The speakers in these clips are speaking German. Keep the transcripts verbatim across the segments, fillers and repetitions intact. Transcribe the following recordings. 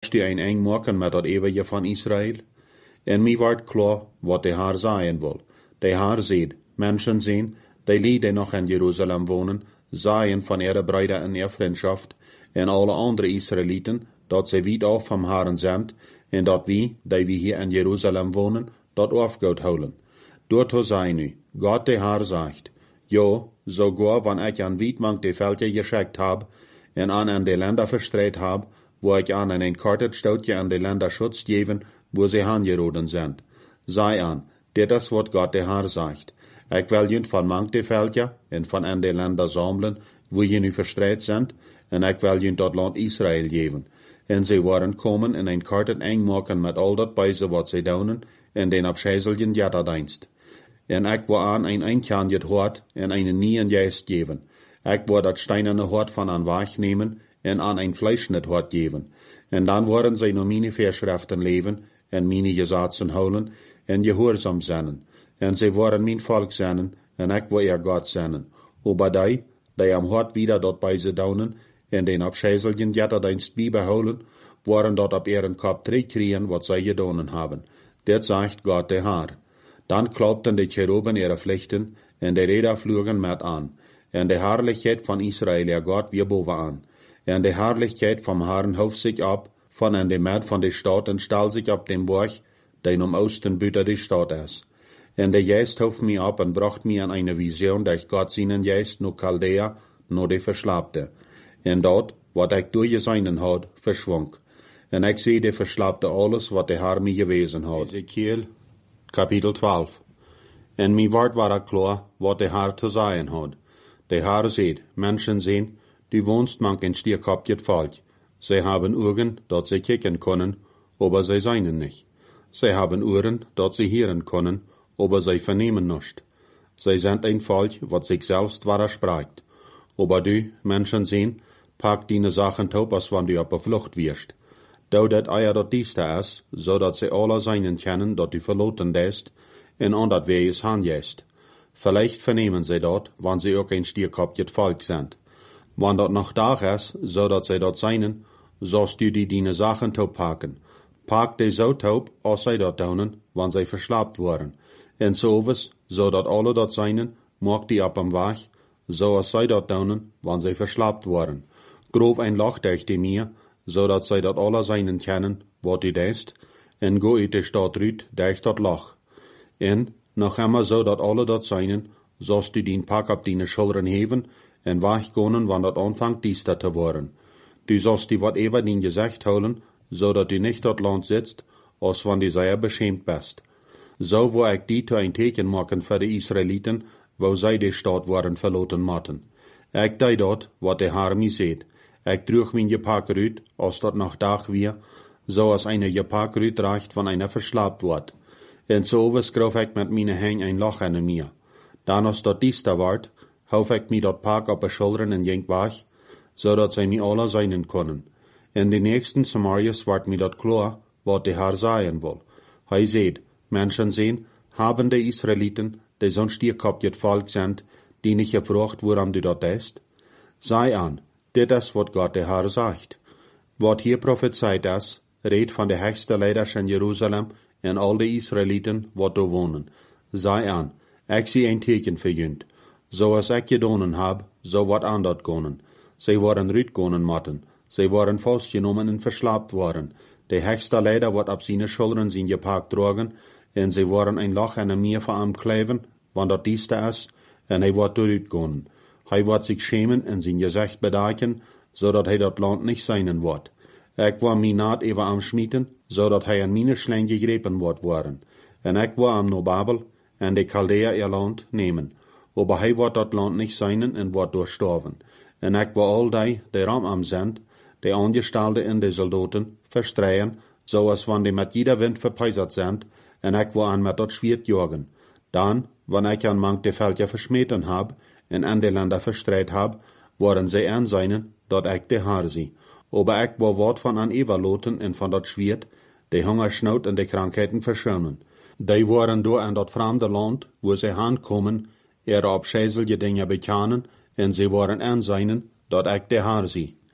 watst die een eng maken met dat eeuwige van Israël? En mij wordt klaar wat de Heer zeggen wil. De Heer zegt, mensen zijn, die lieden nog in Jeruzalem wonen, zeggen van ihre Brüder en ihre Freundschaft, en alle andere Israëlieten, dat ze weit af vom Herren zijn, en dat wie, die wie hier in Jeruzalem wonen, dat aufgoed houden. Doorto zei nu, Gott de Heer zegt, ja, sogar wann ich an Wiedmank de Veldje geschickt hab, en an an de Länder verstreit hab, wo ich an ein kartet stoutje an de Länder Schutz geven, wo sie hangeroden sind. Sei an, dit is wat Gott de Heer zegt. Ich will jent van mank de Veldje, en van an de Länder sammeln, wo je nu verstreit sind, en ich will jent dat Land Israël geven. En sie waren komen en ein kartet eng maken met al dat beise wat sie daunen, en den abscheiseljen jatterdienst. En ik wil aan een eindkanjet hort en een nieuwen geest geven. Ik wil dat steinerne hort van aan Weg nemen en aan een fleischnet hort geven. En dan worden zij naar mijn verschriften leven en mijn gezaten houden en gehoorzaam zijn. En zij worden mijn volk zijn en ik wil ihr God zijn. Aber die, die am hort wieder dort bij ze daunen en den abscheiseljen jatterdienst beibehouden, worden dort op ihren kop terugkriegen wat zij gedaan hebben. Dit zegt God de Heer. Dan klopten de Cheruben ihre Pflichten, en de Räder flogen met aan. En de Herrlichkeit van Israël, ihr Gott, wir bovenaan. En de Herrlichkeit vom Herrn hof sich ab, von an de Met van de Stadt, en stal sich op den Borg, den um Osten buiten de Stadt is. En de Geist hof mich ab, en bracht mich an eine Vision, dat Gott seinen Geist no Chaldea, no de verslapte. En dat, wat ik doorgeseinen had, verschwonk. En ik zie de verslapte alles, wat de Herr mij gewezen had. Ezekiel, Kapitel twaalf. En mij wordt waar klar, wat de Heer te zeggen had. De Heer zegt, mensen zijn, die woonst mank in stierkopjet volk. Zij hebben ogen, dat zij kijken kunnen, aber zij zijn niet. Zij hebben oren, dat zij hören kunnen, aber zij vernehmen nicht. Zij zijn een volk, wat zich selbst widerspricht. Aber du, mensen zijn, pak die Sachen top, als wann du op de vlucht wirst. Do dat eier dat dieste is, zodat ze alle zijn kennen dat du verloten deest, en aan dat wij is handjeest. Vielleicht vernemen zij dat, wann ze ook een stierkopjet volk zijn. Wann dat nog dag is, zodat zij dat zijn, zost du die die Sachen top pakken. Pak die zo top, als zij dat doen, wann zij verslaapt worden. En zoveel, zodat alle dat zijn, mag die op hem weg, zoals zij dat doen, wann zij verslaapt worden. Grof een lach durch die mir, zodat zij dat alle zijn kennen, wat u deest, en go uit de stad uit, durch dat lach. En, nog immer zodat alle dat zijn, zost u dien pak op die schilderen heven, en wegkonen, wann dat aanvangt diester te worden. Du zost die wat even dien gezegd houden, zodat u niet dat land zitst, als wann die zeer beschämt best. Zo wil ik die te een teken maken voor de Israëlieten, wo zij de stad worden verloten matten. Ik deed dat, wat de Heer mij zegt. Ik droeg mijn gepak uit, als dat nog dag weer, zoals een gepak uitdraagt van een verslaapt wordt. En zo schroef ik met mijn hang een lach aan mir. Dan als dat diester wordt, hoef ik mij dat pak op de schilderen en jenk weg, zodat zij mij alle zijn kunnen. En de nächsten Samariërs wordt mij dat klaar, wat de Heer zeggen wil. Hij zegt, mensen zijn, hebben de Israëlieten, die zo'n stierkopjet volk zijn, die niet gevraagd waarom du dat deest? Sei aan, dit is wat God de Heer zegt. Wat hier prophezeit is, reed van de hoogste leiders in Jeruzalem en al de Israëlieten wat daar wonen. Sei aan, ik zie een teken voor junt. Zoals ik gedaan heb, zo wat aan dat konen. Zij worden uitkonen matten. Zij worden vastgenomen en verslaapt worden. De hoogste leider wordt op zijn schilderen zijn gepak drogen, en zij worden een lach en een meer van hem kleven, want dat dieste is, en hij wordt uitkonen. Hij wordt zich schämen en zijn gezicht bedekken, zodat hij dat land niet zijn wordt. Ik wil mij naad even am schmieten, zodat hij in mijn slang gegrepen wordt worden. En ik wil am naar Babel en de Chaldea ihr land nemen. Aber hij wordt dat land niet zijn en wordt doorstorven. En ik wil al die, die ram am zijn, de Angestellten en de soldaten, verstreien, zoals wann die met jeder wind verpeisert zijn, en ik wil aan met dat Schwert jagen. Dan, wann ik aan mank de Veldje versmeten heb, en aan de Länder verstreit heb, worden zij aan zijn, dat ik de Heer zie. Aber ik wil wat van aan overloten en van dat Schwert, de hongersnood en de krankheden verschonen. Die worden door aan dat vreemde land, wo zij aankomen, ihre abscheiselige dingen bekennen, en zij worden aan zijn, dat ik de Heer zie.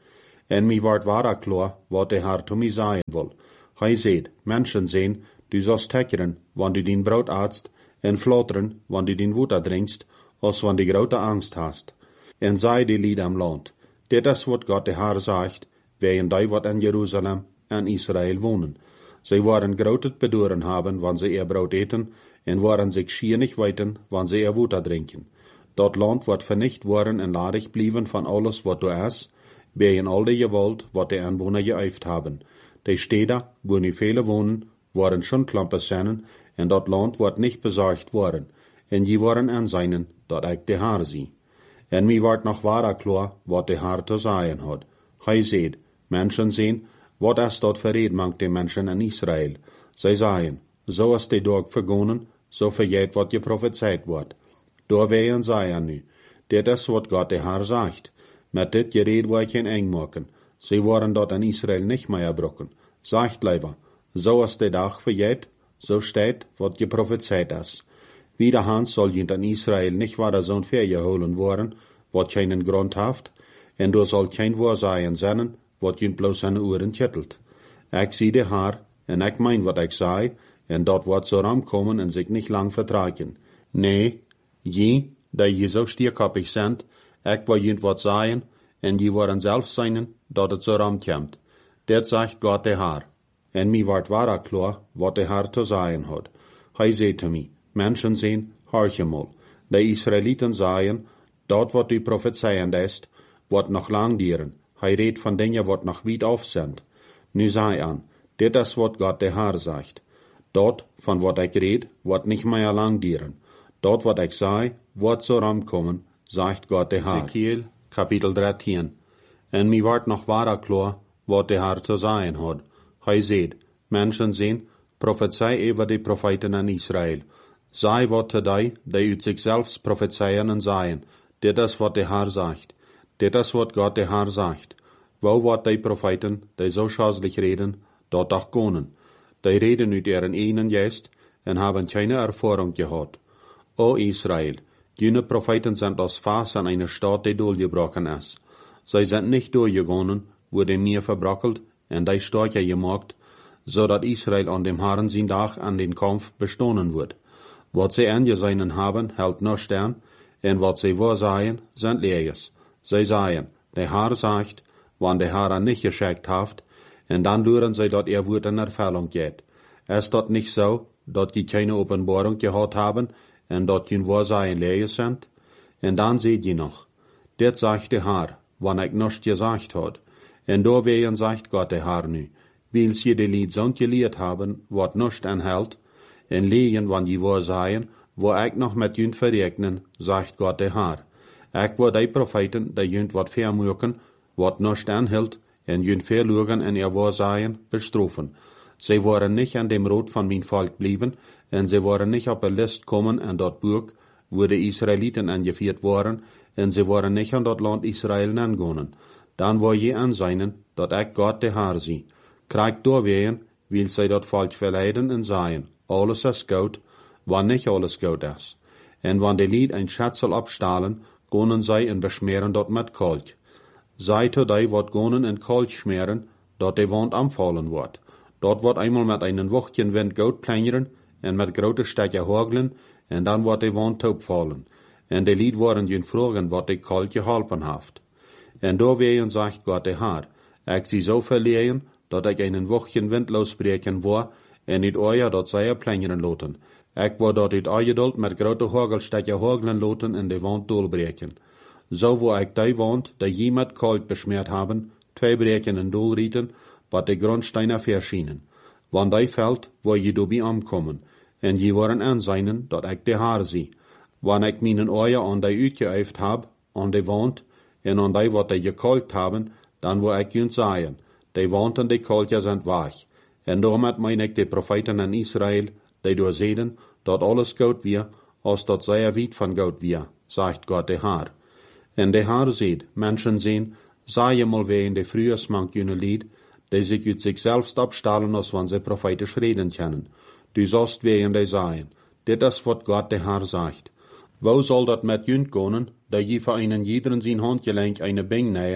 En mi ward wara klar, wat de Haar to mi sagen wil. Hij zeid, mensen zijn, du sollst tekkeren, wanneer du din brood aatst, en flotteren, wanneer du din water drinkst, als wanneer du grote angst hast. En zei die lied am land, dit is wat God de Haar zegt, wegen die wat in Jeruzalem en Israël wonen. Zij waren groot bedoren haben, wanneer ze ihr brood eten, en waren zich schier nicht weten, wanneer ze ihr water drinken. Dat land wordt vernicht worden en ladig blijven van alles wat du is, wegen al de gewalt wat de Anwohner geëift haben. De steden, wo nu vele wonen, waren schon klampen zijn, en dat land wordt niet bezorgd worden, en die waren aanzien dat ik de Haar zie. En mi wordt nog ware klar, wat de Haar te zeggen had. Hij zeid, mensen zien, wat is dat verredmank de mensen in Israël? Zij zeggen, zo is de dag vergonnen, zo vergeet wat je profeteerd wordt. Door wij zeggen nu, dit is wat God de Haar zegt. Met dit gereed wil ik geen eng maken. Zij worden dat in Israël niet meer gebroken. Zegt liever, zo is de dag vergeet, zo staat wat je profeteerd is. Wiederhand zal je in Israël niet waar zo'n vergeholen worden, wat geen grond heeft, en door zal geen woorzagen zijn, wat je bloos aan de oren tjettelt. Ik zie de Haar, en ik meen wat ik zei, en dat wordt zo ram komen en zich niet lang vertragen. Nee, je, die je zo stierkoppig bent, ik wil je wat zeggen, en je worden zelf zijn, dat het zo ram komt. Dit zegt God de Haar. En mi wordt ware klar, wat de Haar te zeggen had. Hij zei te mij, mensen zien, hoor mal. De Israëlieten zeggen, dat wat u profetseien ist, wordt nog lang dieren. Hij redt van dingen wat nog weit af zijn. Nu zei aan, dit is wat God de Haar zegt. Dat, van wat ik red, wordt niet meer lang dieren. Dat wat ik zei, wordt zo ram komen, zegt God de Haar. Ezekiel, kapitel dertien. En mi wordt nog ware klar, wat de Haar te zeggen had. Hij zei, mensen zien, profetei over de profeten in Israël. Zij wat te die, die uit zichzelf profeteien en zeggen, dit is wat de Haar zegt. Dit is wat God de Haar zegt. Wo wat die profeten, die zo schazelig reden, dat toch konen. Die reden uit ihren enen geest, en hebben keine ervaring gehad. O Israël, jene profeten sind als Fass an einer Stadt, die durchgebrochen ist. Zij sind nicht durchgegangen, wo dem Meer verbrockelt, en die Stärke gemacht, so dat Israel an dem Herrn sein Tag an den Kampf bestohlen wird. Wat sie angesehen haben, hält noch stern, en wat sie vorsagen, sind Leeres. Sie sagen, der Herr sagt, wann der Herr nicht geschickt haft, en dann luren sie, dat er Wort in Erfüllung geht. Ist dat nicht so, dat die keine Offenbarung gehabt haben, en dat die Vorsagen Leeres sind? En dann seht ihr noch, dit sagt der Herr, wann ich noch gesagt hat. En door wegen sagt Gott der Herr nu, weil sie die Lied so gelehrt haben, wat nicht anhält, en legen, wann die Vorsagen, wo ich noch mit jünd verregnen, sagt Gott der Herr. Ich wo die Propheten, die jünd wat vermurken, wat nicht anhält, en jünd verlugen en ihr Vorsagen bestrafen. Sie waren nicht an dem Rot von mein Volk blieben, en sie waren nicht auf der List kommen an dort Burg, wo die Israeliten angeführt waren, en sie waren nicht an dort Land Israel angegangen. Dann war je ansehen, dat ich Gott der Herr sie. Kriegt doorwegen, will sie dat Volk verleiden en sagen, alles ist gut, wann nicht alles gut ist. En wann die Lied ein Schatzel abstahlen, gonen sie en beschmeren dort mit Kalk. Sei to die wat gonen en Kalk schmeren, dat die Wand anfallen wird. Dort wird einmal mit einen Wochtchen Wind gut plänjeren, en mit grote Stecker haglen, en dann wird die Wand taub fallen. En die Lied waren jün fragen, wat die Kalk geholpen haft. En doorwegen sagt Gott der Herr, ich sie so verlegen, dat ich einen Wochtchen Wind losbreken war, en niet euer dat zij er plengeren loten. Ik wou dat het eugeduld met grote hagelstekken hagelen loten en de wand doorbreken. Zo wou ik die wand, die je met kalk besmeerd hebben, twee breken en doorrieten, wat de grondsteinen verschienen. Want die veld, waar je doorby aankomen, en je waren aanzien dat ik de Haar zie. Wanneer ik mijn ogen aan die uitgeëift heb, aan de wand, en aan die wat die gekalkt hebben, dan wou ik je zeggen, die wand en die kalkjes zijn weg. En daarmee meen ik de profeten in Israël, die doorzeden, dat alles goed weer, als dat zij weit van goed weer, zegt God de Haar. En de Haar zegt, mensen zien, zij je mal wegen de Frühjahrsmank jene Lied, die sich uit zichzelf abstellen, als wann sie prophetisch reden können. Du sollst wegen die sagen, dit is wat God de Haar zegt. Wo soll dat met jünd gonen, da je voor einen jederen zijn handgelenk eine Bing nähen,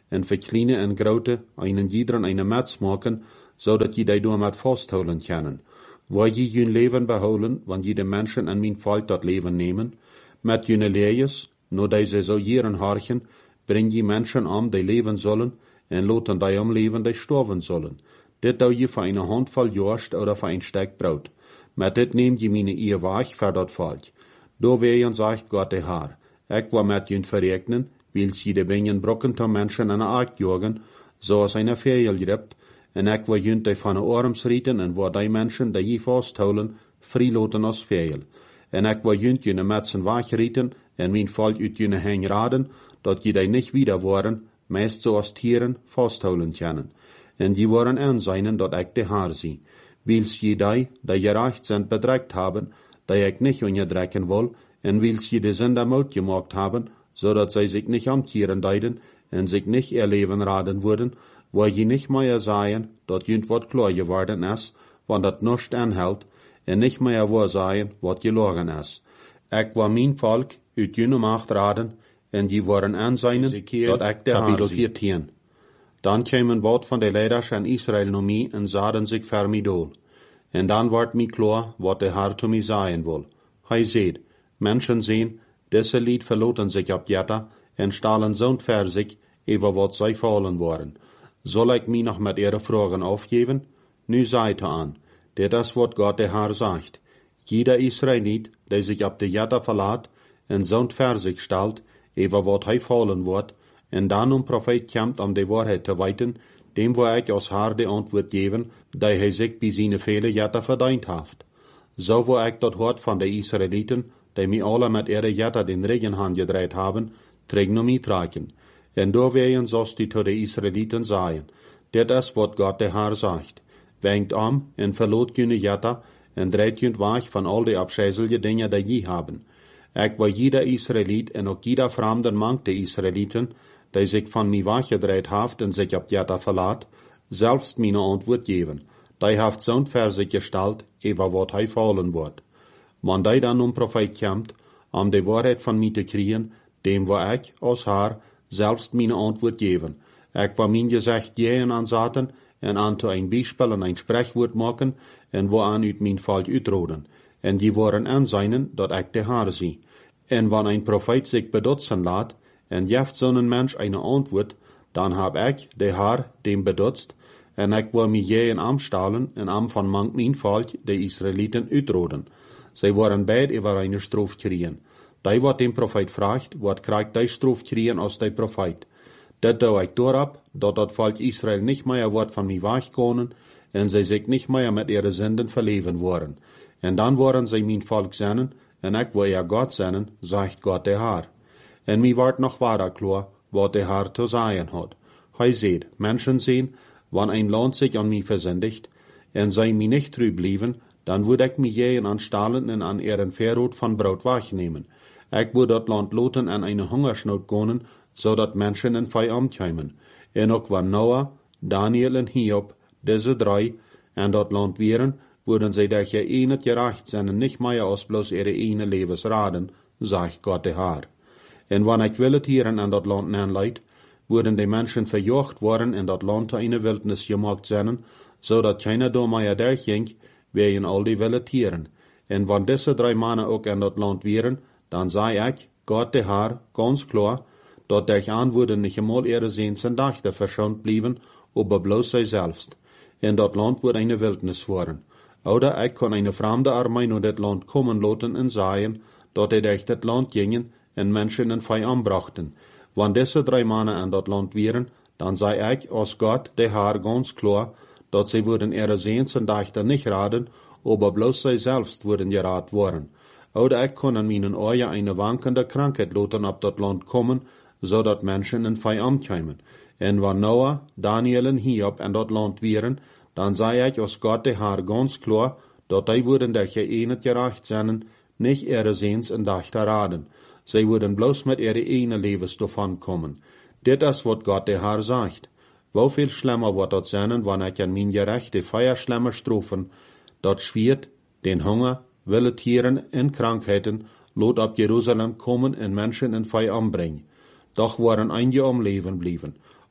en voor kleine en grote, einen iederen eine mats maken, zodat je die door met vasthouden kunnen. Waar je je leven behouden, wanneer je de mensen en mijn volk dat leven nemen, met je lees, no die ze zo jaren harchen, breng je mensen om die leven zullen, en laten die omleven die sterven zullen. Dit doe je voor een handvol jorst oder voor een stek brood. Met dit neemt je mijn eer weg voor dat volk. Door weeën zegt God de Heer, ik wil met je verrekenen, wils je de bingen brokken te mensen en aak jogen, zoals een vijel gript, en ik wil je die van de arms rieten en waar die mensen die je vasthouden, vrijloten als vijel. En ik wil je je met zijn weg rieten, en mijn volk uit je heen raden, dat je die niet wieder worden, meest zoals tieren vasthouden kunnen. En die worden aanzien dat ik de Heer zie. Wils je die, die gerecht zijn bedreigt hebben, die ik niet onderdrukken wil, en wils je de Sünder mout gemaakt hebben, zodat zij zich niet omkeren deiden, en zich niet ihr Leben raden worden, waar je niet meer zeggen, dat je wat klar geworden is, want dat nichts aanhält, en niet meer waar zeggen, wat gelogen is. Ik wil mijn volk uit je macht raden, en die worden aanzien, dat ik de Kapitel veertien. Dan kwam een woord van de leiders in Israël naar mij, en zaden zich voor mij doel. En dan wordt mij klaar, wat de Heer zu mij zeggen wil. Hij zegt, mensen zien, deze lied verloten zich op jetta, en stalen zo'n ver zich, over wat zij vallen worden. Zal ik mij nog met ihre vragen aufgeven? Nu zijt aan, dit is wat God de Heer zegt. Jeder Israëliet, die zich op de jetta verlaat, en zo'n ver zich stelt, over wat hij vallen wordt, en dan een profeet komt om de waarheid te weten, dem wil ik als Heer de antwoord geven, dat hij zich bij zijn vele jetta verdiend heeft. Zo wil ik dat hart van de Israëlieten, die mij alle met ihre jetta den regen gedreid hebben, terug naar mij trekken. En door weeën zoals die tot de Israëlieten zeggen, dit is wat God de Heer zegt. Wenkt om en verloot jullie jetta, en draait jullie weg van al die afschijzelige dingen die je hebben. Ik wil jeder Israëliet en ook jeder vreemde mank de Israëlieten, die zich van mij weggedraaid heeft en zich op jetta verlaat, zelfs mijn antwoord geven. Die heeft zo'n ver zich gesteld, over wat hij vallen wordt. Want die dan een profeet komt, om de waarheid van mij te krijgen, dem wil ik, als Heer, zelfs mijn antwoord geven. Ik wil mijn gezegd geven aanzetten, en aan te een bijspel en een spreekwoord maken, en waaraan uit mijn volk uitroden. En die worden aanzien, dat ik de Heer zie. En wanneer een profeet zich bedotsen laat, en geeft zo'n mens een antwoord, dan heb ik, de Heer, dem bedotst, en ik wil mij geven amstalen, en am van mank mijn volk, de Israëlieten, uitroden. Zij worden beide over een stroof krijgen. Die wat dem profeet vraagt, wat krijgt die stroof krijgen als die profeet. Dat doe ik doorop, dat dat volk Israël niet meer wordt van mij wegkomen, en zij zich niet meer met ihre zinden verleven worden. En dan worden zij mijn volk zijn, en ik wil ja God zijn, zegt God de Heer. En mij wordt nog waarder klaar, wat de Heer te zeggen had. Hij zegt, mensen zien, wanneer een land zich aan mij verzendigt, en zij mij niet trouw blijven, dan wil ik mij geven aanstellen en aan ihren verrood van brood wegnemen. Ik wil dat land loten en een hongersnood komen, zodat mensen in vijand komen. En ook wanneer Noah, Daniel en Hiob, deze drie, en dat land weren, worden zij dat je een het gerecht zijn en niet meer als bloos ihre ene levens raden, zegt God de Heer. En wanneer ik wil het hier en dat land aanleid, worden die mensen verjocht worden en dat land te een wildnis gemaakt zijn, zodat keiner door mij durchging, wegen al die wilde tieren. En wanneer deze drie mannen ook in dat land weren, dan zei ik, God de Heer, ganz klaar, dat der aan worden niet eenmaal ihre ziens en dachten verschoond blijven, aber bloos zij zelfst. En dat land wordt een wildnis worden. Oder ik kon een vreemde armee naar dit land komen laten en zeggen, dat hij durch dit land gingen en mensen in vijand brachten. Wanneer deze drie mannen in dat land weren, dan zei ik, als God de Heer ganz klaar, dat zij worden ihre ziens en dachten niet raden, aber bloos zij zelfst worden geraad worden. Oder ik kon in mijn ogen een wankende krankheid laten op dat land komen, zodat mensen in vijand komen. En wanneer Noah, Daniel en Hiob in dat land weren, dan zei ik als God de Heer ganz klaar, dat die worden dat je een het gerecht zijn, niet ihre ziens en dachten raden. Zij worden bloos met ihre ene levens davon komen. Dit is wat God de Heer zegt. Hoeveel schlimmer wordt dat zijn, wanneer ik in mijn gerecht de vier schlimme strofen, dat zwiert, den Hunger, wilde tieren en krankheden, laat op Jeruzalem komen en mensen in vijand brengen. Doch waren einige om leven blijven.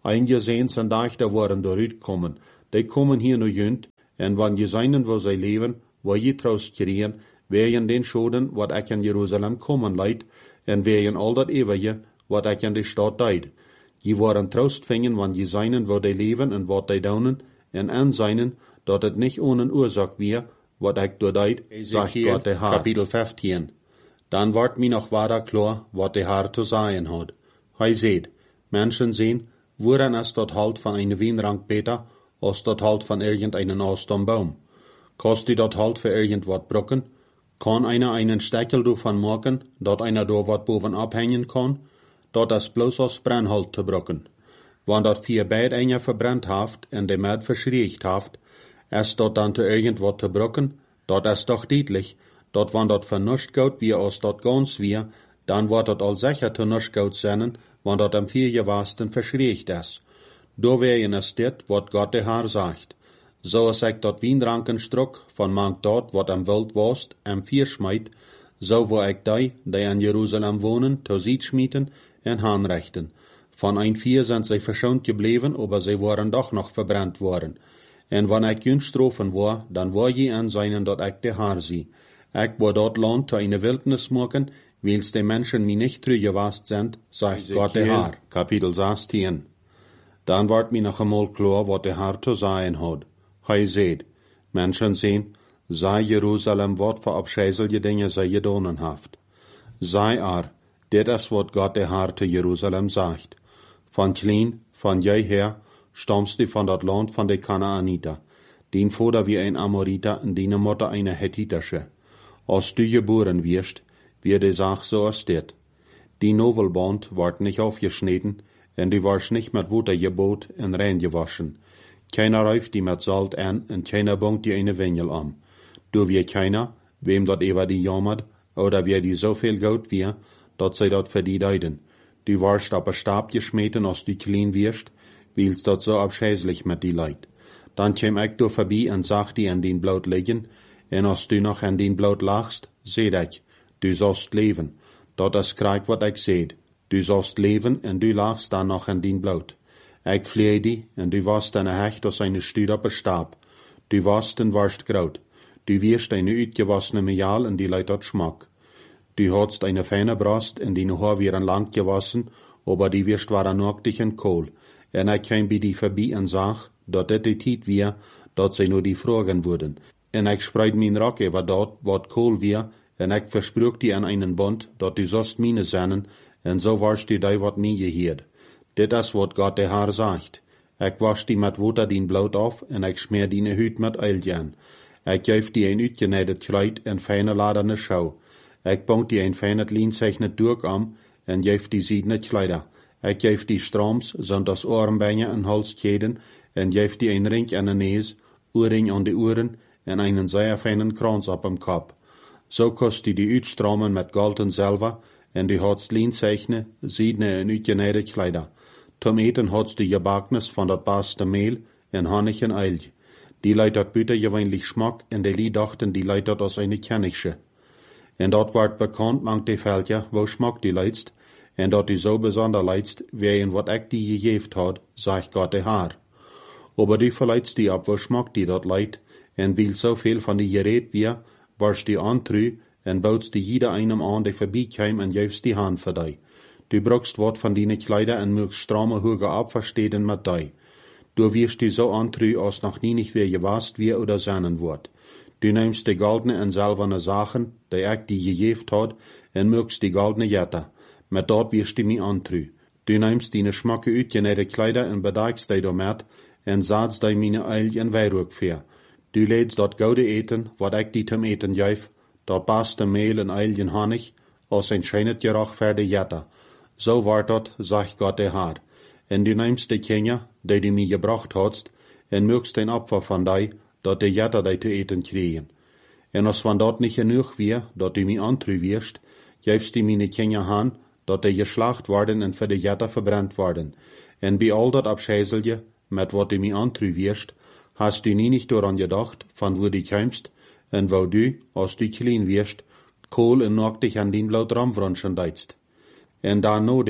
Eingesehen zijn dachten worden dooruit komen. Die komen hier nu junt, en wanneer je zijn wil zij leven, waar je troost krijgen, wegen den schoden wat ik in Jeruzalem komen leid, en wegen al dat eeuwige wat ik in de stad deed. Je worden troost vinden, wanneer je zijn wil die leven en wat die doen, en aanzien dat het niet ohne oorzaak weer, wat ik door deed, zegt God de Heer. Kapitel vijftien. Dan wordt mij nog wader klar, wat de Heer te zeggen had. Hij zegt, mensen zien, woran is dat halt van een wijnrank beter, als dat halt van irgendeinen Austombaum? Kost die dat halt für irgend wat brocken? Kan einer einen Steckel davon machen, dat einer da wat boven abhängen kann? Dat is bloß aus Brennholz te brocken. Wann dat vier beid einer verbrannt haft en de Mad verschriegt haft, is dat dan te irgend wat te brocken? Dat is doch deutlich, dat wann dat vernuscht gout wie aus dat ganz wir, dan wordt dat al sicher te nuscht gout zijn, wann dat am vier gewasten verschriegt is. Do wegen is dit, wat God de Heer zegt. Zo als ik dat wijnranken strok, van mank dat wat am wild was, am vier smijt, zo wil ik die, die in Jeruzalem wonen, te ziet schmieten en aanrichten. Van een vier zijn zij verschoond gebleven, aber zij waren doch nog verbrannt worden. En wanneer ik jun strofen war, dan wil je aanzien dat ik de Heer zie. Ik wil dat land te eine wildnis maken, wils de mensen mij niet teruggewast zijn, zegt God de Heer. Kapitel zestien. Dan wordt mij nog eenmaal klar wat de Heer te zeggen had. Hij zegt, mensen zien, zij Jeruzalem wat voor abscheiselige dingen zij gedaan heeft. Zij er, dit is wat God de Heer te Jeruzalem zegt. Van klein, van jij her, stamst du van dat land van de Kanaaniter. Dien vader wie een Amoriter en die Mutter eine Hethitische. Als du geboren wirst, wird die Sache so als dit. Die Novelband wordt nicht aufgeschnitten, en du warst nicht mit Wasser gebot en rein gewaschen. Keiner räuft die mit Salt an, en keiner bongt die eine Wendel am. Du wie keiner, wem dat ewer die jammert, oder wie die so viel Geld wie, dat zij dat für die deiden. Du warst op een Stab geschmeten, als du klein wirst, wils dat so abscheißlich mit die Leid. Dan käm ik du vorbei en zag die in den Blut liggen, en als du noch in den Blut lachst, seht ik, du sollst leven. Dat is krijg wat ik zeid. Du sollst leven en du lachst dan noch in den Blut. Ik vleie die, en du warst een hecht als eine Stuur op een Stab. Du warst en warst groot. Du wirst eine uitgewassene Mejal en die leidt dat schmack. Du hadst eine feine Brast en die Haar wären lang gewassen, aber die wirst waren nacktig en kohl. En ik kwam bij die voorbij en zag, dat dit die tijd weer, dat zij nur die vragen worden. En ik spreid mijn rak over dat, wat kohl weer, en ik versprach die aan einen Bond, dat du sost mine zennen, en zo warst du die wat mij geheerd. Dit is wat God de Heer zegt. Ik was die met water dien bloot af, en ik smeer die huid met eilje aan. Ik geef die een uitgenaaid kleid en fijne laderne schouw. Ik bong die een fijne lienzeichnet doek am, en geef die ziedene kleider. Ik geef die strooms, zond als oorbenje en halskeden, en geef die een ring aan de neus, oorring aan de oren, en einen zeer fijnen krans op hem kop. Zo kost die die uitstromen met gold en zilver, en die hadst lienzeichne, ziedene en uitgenaaide kleider. Tom eten hadst die gebaknis van dat beste meel, en honig en eilje. Die leidt dat buiten gewöhnlich smak, en die Lie dachten, die leidt dat als eine kennische. En dat wordt bekend mank de veldje, wo smak die leidst, en dat die zo bijzonder leidst, wegen wat ik die gegeven had, zegt God de Heer. Aber die verleidst die op wo smak die dat leidt, en wil zoveel van die gereed weer, warst die antru, en boudst die jeder einem aan die voorbij kwam, en geefst die hand voor die. Du brokst wat van die kleider, en mögst stramme hoge abversteden met die. Du wirst die so antru, als noch nie nicht weer gewast wie oder seinen wordt. Du nimmst die goldene en silberne Sachen, die ik die gegeven had, en mögst die goldene jetter. Met dat wirst du mij antru. Du nimmst die schmakke uitgenaaide kleider en bedijkst die domet, en zaadst die mine eil en weirook veer. Du leedst dat gouden eten, wat ik die zum eten geef, dat beste meel en eil en honig, als een schijnet gerechtvaardigde jetter. Zo wordt dat, zegt God de Heer. En du nimmst die kinderen, die du mij gebracht hadst, en mögst een opfer van die, dat de jetter die te eten kregen. En als van dat niet genoeg weer, dat du mij antru wirst, geefst die mine kinderen aan, dat die geslacht worden en voor de jetter verbrannt worden. En bij al dat abscheiselje, met wat du mij antru wirst, hast du nie nicht daran gedacht, van wo du kommst, en wo du, als du klein wirst, kohl en nacktig an den blaut Ramwrunschen deitst. En dan no dem,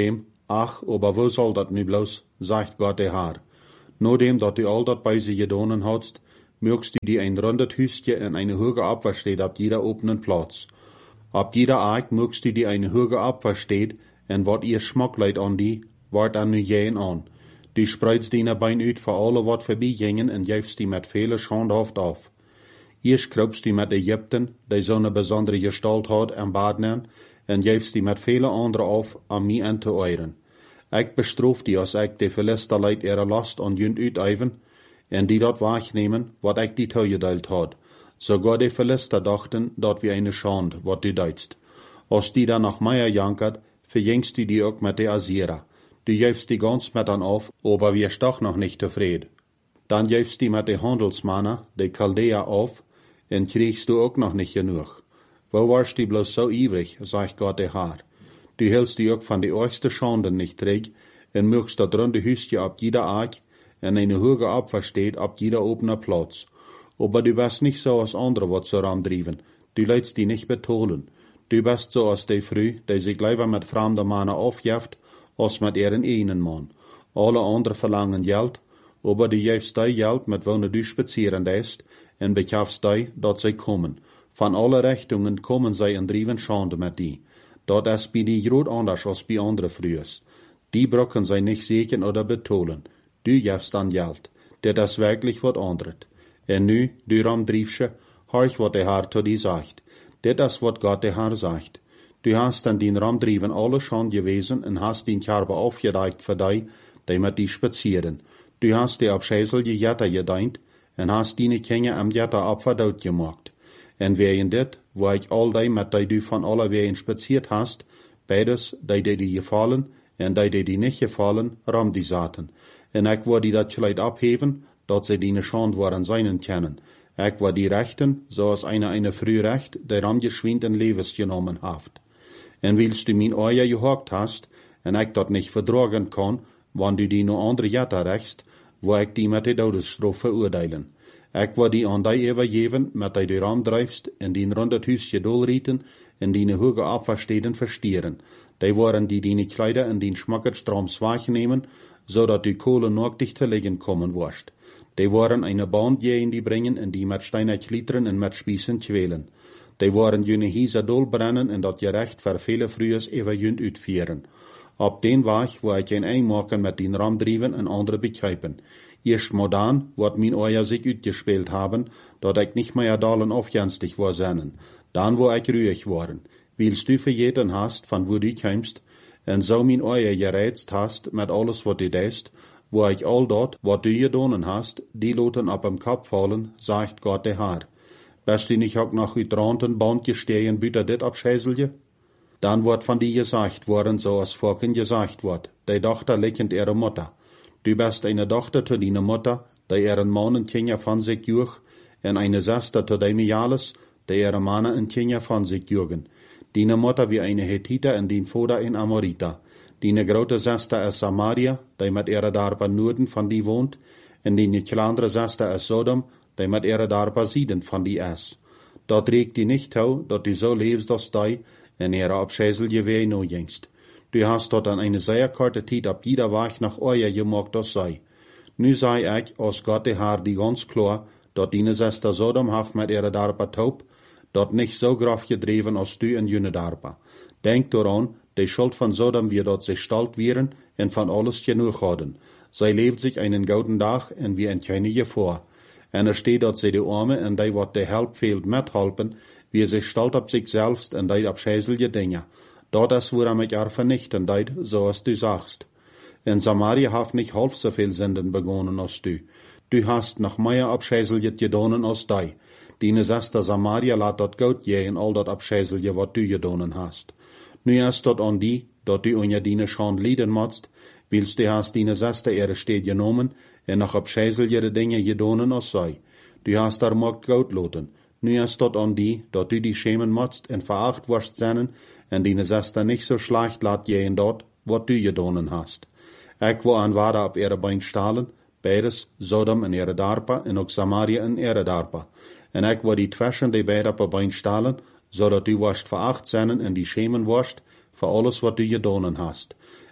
Ach, aber wo soll dat nu bloß, sagt Gott der Herr. Nodem dat du all dat bei sie gedonen hast, mögst du die ein rundet Hüstje in eine hoge Abwehr steht ab jeder offenen Platz. Ab jeder Eik mögst du die eine hoge Abwehr steht, en wat ihr Schmackleit an die, wart an nu jähen an. Du spreidst die Bein uit für alle wat vorbeigingen en jäfst die met vele schandhaft auf. Eerst kroopst die met Ägypten, die zo'n besondere gestalt had en badnen, en jäfst die met vele andere auf, aan mij en te euren. Ik bestroof die als ik de Philisterleid ihre Last an junt uiteven, en die dat wahrnehmen, wat ik die toegedeeld had. Sogar de Philister dachten, dat wir eine Schand, wat du deitst. Als die dan nach Meier jankert, verjengst du die ook met de Assyrer. Du jäfst die ganz met an auf, aber wirst doch noch nicht tevreden. Dan jäfst die met de Handelsmannen, de Chaldea auf, en kriegst du ook noch nicht genug. Wo warst du bloß so ivrig, sagt Gott der Herr. Du hältst die ook van de erste Schanden nicht träg, en mögst dat runde Hüstje ab jeder Eik, en eine hoge Abwehr steht ab jeder offener Platz. Aber du bist nicht so als andere, wat so ramdriven. Du leidst die nicht betonen. Du bist so als de früh, die sich lieber mit fremden Mannen aufjeft, als mit ihren einen Mann. Alle anderen verlangen Geld, aber du jäfst die Geld, mit wonen du spazieren lässt, en bekjafst die, dat zij kommen. Van alle Richtungen kommen zij en driven Schande met die. Dat is bij die groot anders als bij andere frühers. Die brocken zij nicht seken oder betolen. Du jäfst dan Geld. Dit is wirklich wat anderes. En nu, du ramdriefsche, horch wat de Herr tot die sagt. Dit is wat Gott de Herr sagt. Du hast an den Ramdrieven alle schon gewesen en hast den Kerbe aufgedeikt für die, die mit die spazieren. Du hast die Abschäsel die Jetter gedeint, en hast die Kinder am Jetter abverdaut gemacht. En wegen dit, wo ich all die mit die du von alle wegen spaziert hast, beides, die die die gefallen, en die die die nicht gefallen, ram die zaten. En ik wou die dat geleid abheven, dat sie die Schand waren seinen kennen. Ik wou die Rechten, zoals eine eine früh Recht, die ram geschwind en Levens genommen haft. En willst du min Eier gehockt hast, en ik dat nicht verdragen kann, wann du die no andere Jetter rächst, wo ik die met de Todesstraf verurteilen. Ik wou die aan die overgeven, met die du ram drijfst, en die rond het huisje dolrieten, en die hoge Abwehrsteden verstieren. Die waren die die Kleider en die schmacketstroms wahrnehmen, zodat die Kohle nog dich te liggen kommen worst. Die waren eine Band in die brengen, en die met steiner klieteren en met spießen kwelen. Die waren jene Hiese dolbrennen, en dat gerecht ver vele frühers ever junt uitvieren. Op den Weg, wo ik een einmaken met den Ramdrieven en andere begrijpen. Eerst modern, wat min Eier sich uitgespeeld haben, dat ik nicht mehr dalen aufjenstig war sennen. Dan wo ik ruhig waren. Willst du verjeten hast, van wo du kämst, en so min Eier gereizt hast, met alles wat du deist, wo ik all dat, wat du gedonen hast, die loten op hem Kap fallen, sagt Gott der Herr. Bist du nicht auch noch uitranten Band gestehen, büter dit abschäselje? Dan wordt van die gesagt worden, zoals vorken gesagt wordt, die dochter likkend ihre Mutter. Du bist eine Tochter zu deiner Mutter, die ihren Mann und Kinder von sich juch, en eine Schwester zu deinem Jales, die ihre Mann und Kinder von sich jugen. Deine Mutter wie eine Hethiter en dien Vater in Amorita. Deine grote Schwester is Samaria, die met ihre Darpa Norden van die woont, en deine kleinere Schwester is Sodom, die met ihre Darpa Sieden van die is. Dat regt die nicht toe, dat du so lebst als die, en ihre Abschäsel je no jengst. Du hast dort an eine sehr kurze Zeit ab jeder Weg nach Eier gemacht, das sei. Nu sei ich, als Gott der Herr, die ganz klar, dat deine Schwester Sodom haft mit ihrer Darpa taub, dat nicht so graf gedreven als du in jene Darpa. Denk daran, die Schuld von Sodom wird dort sich stalt wieren en van alles genug hadden. Zij leeft sich einen gouden Tag en wie ein keine vor. En er steht dat sie die Arme en die wat de help fehlt mithelpen, wie sich stalt op sich selbst en die abschäselje Dinge. Dat is woran ich er vernichten deid, so als du sagst. In Samaria haft nicht halb so viel Sünden begonnen als du. Du hast noch mehr abschäseljet gedonen als die. Deine Schwester Samaria laat dat goud je en al dat abschäselje wat du gedonen hast. Nu is dat an die, dat du unja deine Schand lieden motst, willst du hast deine Schwester ihre steed genomen en noch abschäselje de Dinge gedonen als sei. Du hast daar mocht goud loten. Nu is dat an die, dat du die schämen motst en veracht warst sennen, en deine Schwester nicht so schlecht laat je en dat, wat du gedonen hast. Ik wou aan waarde op ihre bein stalen, beides, Sodom en ihre Darpa, en ook Samaria en ihre Darpa. En ik wou die twischen die beide op bein stalen, zodat du warst veracht sennen en die schämen warst, voor alles wat du gedonen hast.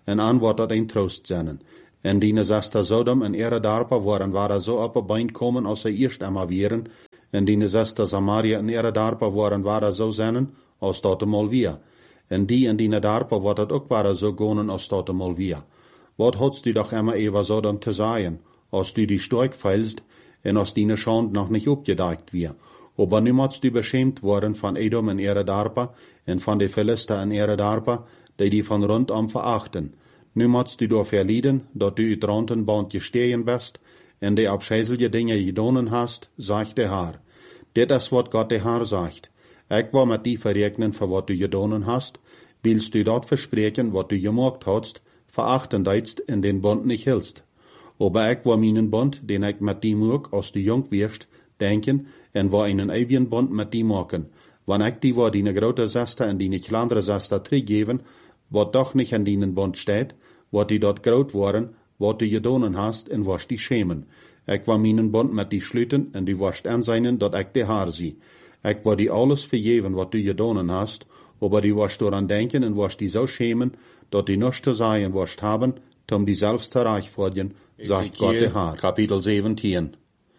en aan wordt dat een troost zijn. En die zesde Sodom en ihre Darpa waren waren zo op een bein komen als ze eerst einmal waren, en die zesde Samaria en ihre Darpa waren waren zo zijn als dat eenmaal weer. En die en die Darpa wordt het ook waren zo gonen als dat eenmaal weer. Wat hadst du doch immer Eva Sodom te zeggen, als du die Stork feilst, en als die Schand noch nicht opgedeikt wir. Aber nu moest du beschämt worden van Edom en ihre Darpa, en van de Philister en ihre Darpa, die die van rondom verachten. Nu moest du door verlieden, dat du uit Rantenband gestehen bist, en de abscheiselige dingen gedonen hast, sagt der Herr. Dit is wat Gott der Herr sagt. Ik wil met die verrekenen voor wat du gedonen hast, willst du dat verspreken wat du gemaakt hast, verachten deitst en den Bund nicht hältst. Aber ik wil meinen Bund, den ik met die moek, als du jong wirst, denken, en wil einen ewigen Bund met die maken. Wanneer ik die wat die grote zesde en die kleinere zesde teruggeven, wat doch nicht in dienen Bund steht, wat die dort groot worden, wat du gedonen hast, en was die schämen. Ik wil meinen Bund met die sluiten, en du wirst aanzien dat ik de Haar zie. Ik wil die alles vergeven wat du gedonen hast, aber du wirst daran denken en wirst die so schämen, dat die nichts zu sagen wirst haben, um die selbst te rechtfertigen, sagt Gott der Herr. Kapitel zeventien.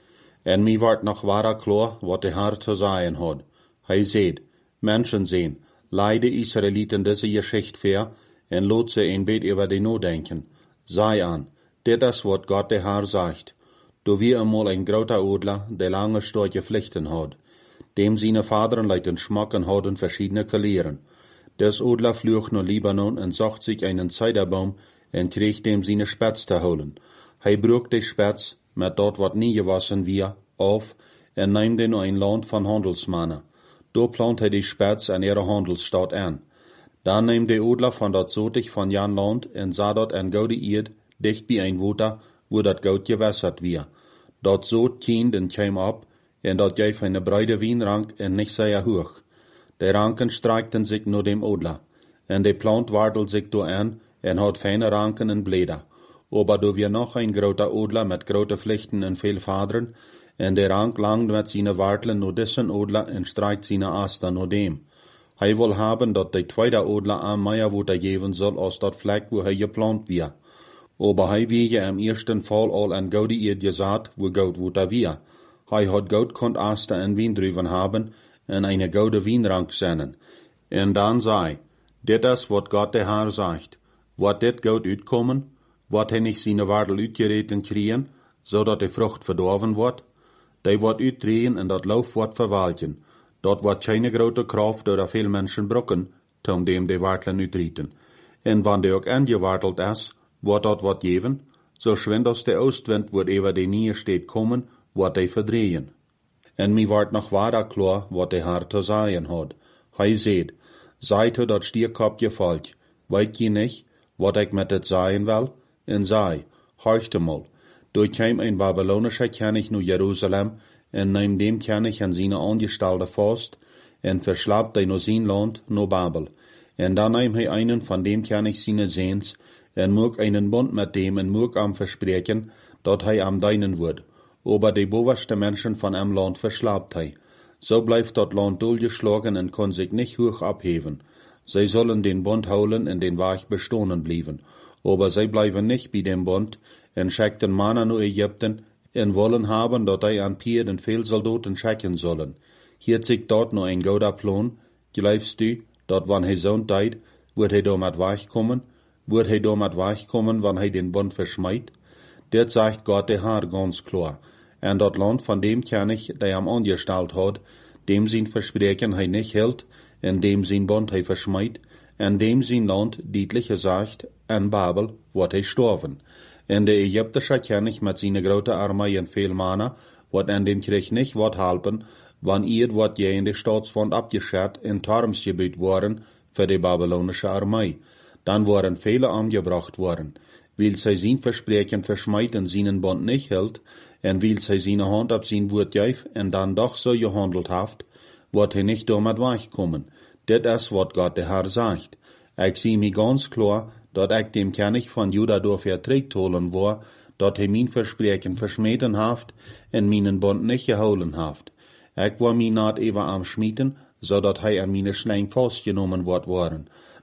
En mij wordt nog ware klar, wat de Herr te zeggen had. Hij zei, Menschen sehen, leide Israeliten diese Geschichte ver, en lot ze een beetje über die nadenken. Sei an, dit is wat Gott der Herr sagt. Du wie einmal ein groter Adler, der lange starke Pflichten hat. Dem seine Vaderen leiten schmacken hadden verschiedene Kalieren. Des Adler flücht nach Libanon und sucht sich einen Zeiderbaum en kreeg dem seine Spätz te holen. Hij brucht de Spätz, met dat wat nie gewassen wir, auf, en neemt den een land van handelsmannen. Do plant hij de Spätz an ihre Handelsstadt an. Dan neemt de Adler van dat zotig van Jan land en zah dat een gouden eerd, dicht bij een water, wo dat goud gewässert wir. Dat zoot kind en kwam op, en dat geef een breite Wienrank en nicht sehr hoch. De ranken streikten sich nur dem Adler, en de plant wartelt sich do an, en had feine ranken en bleder. Aber do wir noch ein groter Adler met grote Pflichten en veel vaderen, en de rank langt met seine wartelen no dissen Adler en streikt seine Aster no dem. Hij wil haben dat de tweede Adler am Meier Water geven soll als dat Fleck wo hij geplant wir. Aber hij wie im ersten Fall al en goudi eerd gesaat wo goud Water wir. Hij had goud kont Aster en Wiendruven haben en eine goude Wienrank sennen. En dan zei, dit is wat Gott der Herr sagt. Wat dit goud uitkomen, wat hij nicht seine Wardel uitgereten kriegen, zodat de Frucht verdorven wordt, die wordt uitdrehen en dat Lauf wordt verwalten. Dat wordt keine grote Kraft door veel mensen brokken, tom dem de Wartelen uitrieten. En wanneer de ook angewartelt is, wordt dat wat geven, zo schwind als de Oostwind wordt over de nieuwe steed komen, wordt hij verdrehen. En mij wordt nog waarder klar, wat de Herr te zeggen had. Hij zei, zijt u dat stierkopje volk, weet je niet, wat ik met het zeggen wil? En zei, horchte mal, durch kwam ein babylonischer König nu Jerusalem, en neem dem König an seine Angestellte fast, en verschlapt hij no zijn land, no Babel. En dan neem hij einen van dem König seine Seens, en moog einen Bund met dem en moog am verspreken, dat hij am deinen wordt. Aber de bovenste Menschen van am Land verschlapt hij. So blijft dat Land durchgeschlagen en kon sich nicht hoch abheben. Zij sollen den Bund holen en den Weg bestohnen blijven. Aber zij blijven nicht bei dem Bund, en schickten Manna naar Ägypten, en wollen haben, dat hij an Pier den veel Soldaten schicken sollen. Hier zieht dort noch ein gouder Plan, glaubst du, dat wann hij zo'n tijd, wordt hij door met weg kommen, wordt hij door met weg kommen, wann hij den Bund verschmeit? Dit sagt Gott der Herr ganz klar. En dat Land van dem König, der am angestellt hat, dem sein Versprechen hij nicht hält, en dem sein Bund hij verschmeit, en dem sein Land deutlich gesagt, en Babel wordt hij storven. En de Ägyptische König met zijn grote Armee en veel Manna, wordt en den Krieg nicht wat helpen, wann ihr wordt je in de Staatsfond abgeschert en Tarmsgebiet worden für die babylonische Armee. Dan worden viele angebracht worden. Weil zij zijn Versprechen verschmeit en seinen Bund nicht hält, en weil zij seine Hand op zijn woord geef en dan doch so gehandelt haft, wordt hij nicht damit wegkommen. Dit is wat Gott der Herr sagt. Ik zie mij ganz klar, dat ik dem König van Juda door verträgt holen war, dat hij mijn Versprechen verschmeten haft en meinen Bund nicht geholen haft. Ik war mij not even am schmieden, zodat hij an meine Schleim vastgenommen wordt worden.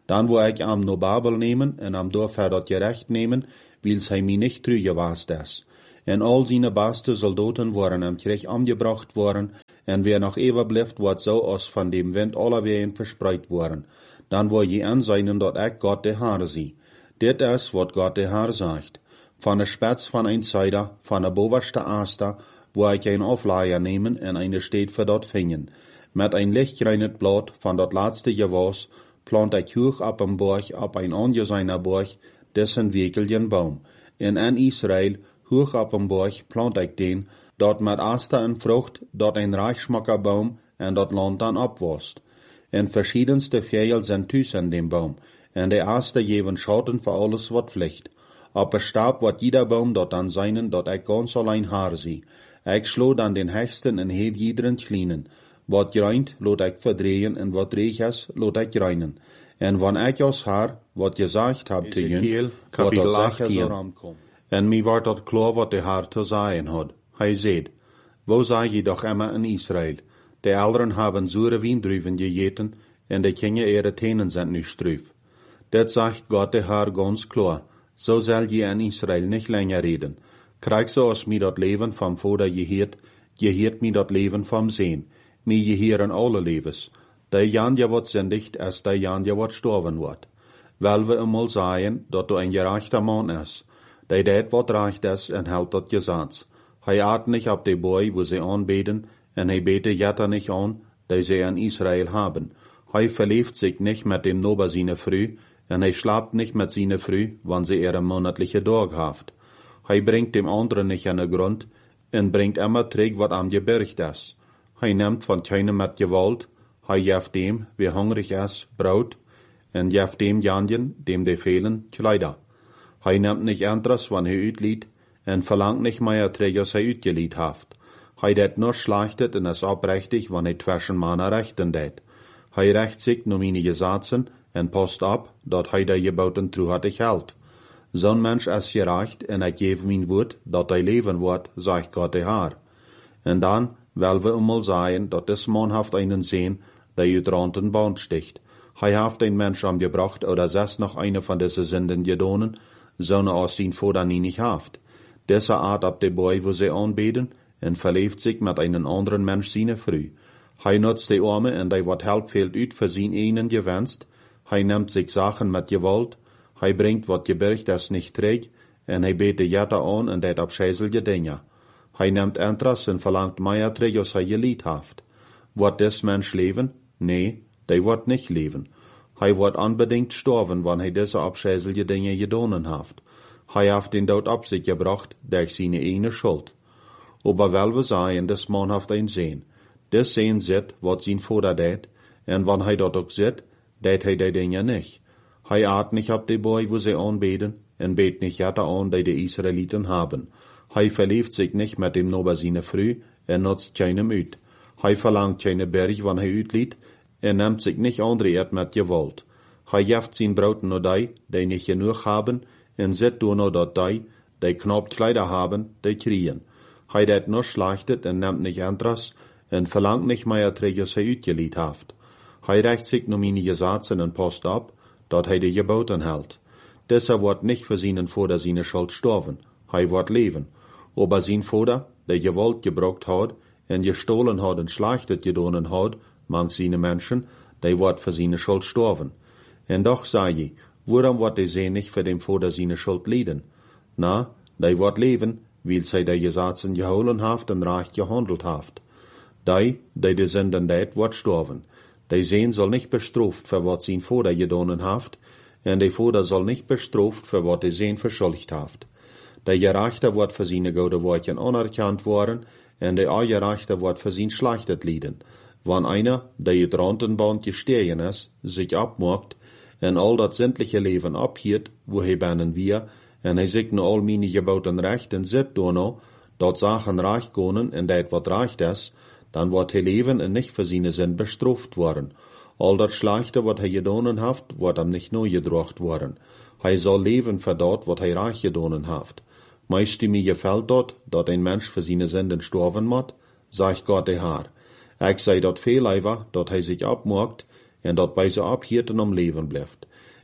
Dan wo ik am no Babel nemen, en am Dorf her dat gerecht nemen, wils hij mij nicht trüge was des. En al seine beste Soldaten waren am Krieg angebracht worden, en wer noch ever blijft, wordt zo als van dem Wind allerwegen verspreid worden. Dan wil je aanzien dat ik God de Heer zie. Dit is wat God de Heer zegt. Van de spets van een zijde, van de bovenste aster, wo ik een afleier nemen en eine steed voor dat vingen. Met een lichtgreinet blad van dat laatste gewas, plant ik hoog op een borg, op een aangezeiner borg, dessen wekeljen boom. En in Israël, hoog op een borg, plant ik den, dat met aster en vrucht, dat een reichsmakkerboom en dat land dan opwast. En verschiedenste vijel zijn thuis in dem boom, en de aster geven schatten voor alles wat vliegt. Op een stab wordt jeder boom dat dan zijn, dat ik ganz alleen haar zie. Ik slo dan den hechten en heb iederen kleinen. Wat greint, laat ik verdrehen, en wat reeg is, laat ik reinen. En wanneer ik als haar, wat gezegd heb te jullie, wat dat zeggen zal aankomen. En mij wordt dat klaar wat de Heer te zeggen had. Hij zei, wo zeg je doch immer in Israël? De ouderen hebben zure wiendruiven gegeten, en de kinderen ihre tenen zijn nu struif. Dit zegt God de Heer ganz klar. So zal je in Israël nicht länger reden. Krijg zoals mij dat leven van Vader geheert, geheert mij dat leven van Zeen. Mij geheren alle levens. De jan je wat zindigt, als de jan je wat storven wordt. Wel we eenmaal zeggen, dat du een gerechter man is. De deed wat recht is en houdt dat gezats. Hij aat niet op de boy, wo ze aanbeden, en hij bete jetter nicht aan, die ze in Israël haben. Hij verleeft zich nicht met dem Nober seine Früh, en hij slaapt nicht met seine Früh, wann sie ihre monatliche Dag haft. Hij bringt dem anderen nicht an de grond, en bringt immer terug wat am gebergt is. Hij neemt van keinem met gewalt, hij geeft dem, wie hungrig is, brood, en geeft dem janjen, dem de fehlen, kleider. Hij neemt nicht anderes, wann hij uitliet, en verlangt nicht mehr terug, als hij uitgeliet haft. Hij deed nur schlachtet en is oprechtig, wann hij twischen mannen rechten deed. Hij recht zich no meine Gesetzen, en past op, dat hij de geboten truhartig houdt. Zo'n mens is gerecht, en ik geef mijn woord, dat hij leven wordt, zegt God de Heer. En dan wil we eenmaal zeggen, dat des man heeft einen Zeen, die uit ranten band sticht. Hij heeft een mens omgebracht, oder zes nog eine van deze zinden gedonen, zo'n als zijn vader nie niet heeft. Deze aard op de boy, wo ze aanbeden, en verleeft zich met einen anderen mens seine Früh. Hij nutzt de arme, en die wat help fehlt uit voor zijn einen gewenst. Hij neemt zich Sachen met gewalt, hij brengt wat gebergt is nicht terug, en hij beet de jetter aan en deed abscheiselige dingen. Hij neemt Interest en verlangt meer terug als hij geliet heeft. Wordt des mens leven? Nee, die wordt nicht leven. Hij wordt unbedingt sterven, wanneer hij deze abscheiselige dingen gedonen heeft. Hij heeft den dood op zich gebracht, durch seine ene schuld. Aber wel we zeggen, des man heeft een zeen. Des zeen zit, wat zijn vader deed, en wanneer hij dat ook zit, deed hij die dingen nicht. Hij aat nicht op de boy, wo ze aanbeden, en beet nicht jetter aan, die de Israeliten haben. Hij verleeft zich nicht met dem Nober seine Früh, en nutzt keinem uit. Hij verlangt keine berg, wanneer hij uitliet, en neemt zich nicht andreert met gewalt. Hij jeft zijn brood naar die, die nicht genoeg hebben, en zit door naar dat die, die knap kleider haben, die kriegen. Hij deed nur schlachtet en neemt nicht Interest, en verlangt nicht mehr terug, als hij uitgeliet heeft. Hij recht zich no meine Gesetzen en past op, dat hij de geboten hält. Dieser wordt nicht für seinen Vater seine Schuld sterven, hij wordt leven. Aber sein Vater, der gewalt gebrucht hat, en gestohlen hat en schlachtet gedonen hat, manch seine Menschen, die wordt für seine Schuld sterven. En doch sag je, waarom wordt de Seen nicht für den Vater seine Schuld leiden? Na, die wordt leven, weil zij de Gesetzen geholen haft en recht gehandelt haft. Die, die de Sünden deed, wordt sterven. De Seen soll nicht bestraft für wat sein Vater gedonen haft, en de Vater soll nicht bestraft für wat de Seen verschuldigt haft. De Gerechte wordt für seine gode Wortchen anerkannt worden, en de Ongerechte wordt für sein schlachtet lieden. Wann einer, der het Rantenband gestehen is, sich abmacht, en al dat zindliche Leben abhiert, wo hij bennen wir, en hij zich nu al meine geboten rechten zit dono, dat Sachen recht konen en dat wat recht is, dan wordt hij leven en nicht für seine Sinn bestraft worden. Al dat Schlechte, wat hij gedonen haft, wordt hem nicht neu gedrocht worden. Hij zal leven voor dat, wat hij recht gedonen haft. Meist mir gefällt dat, dat ein Mensch für seine Sünden sterven moet, sagt Gott de Heer. Ik zei dat veel liever, dat hij zich abmaakt, en dat bij ze abhiert en om leven blijft.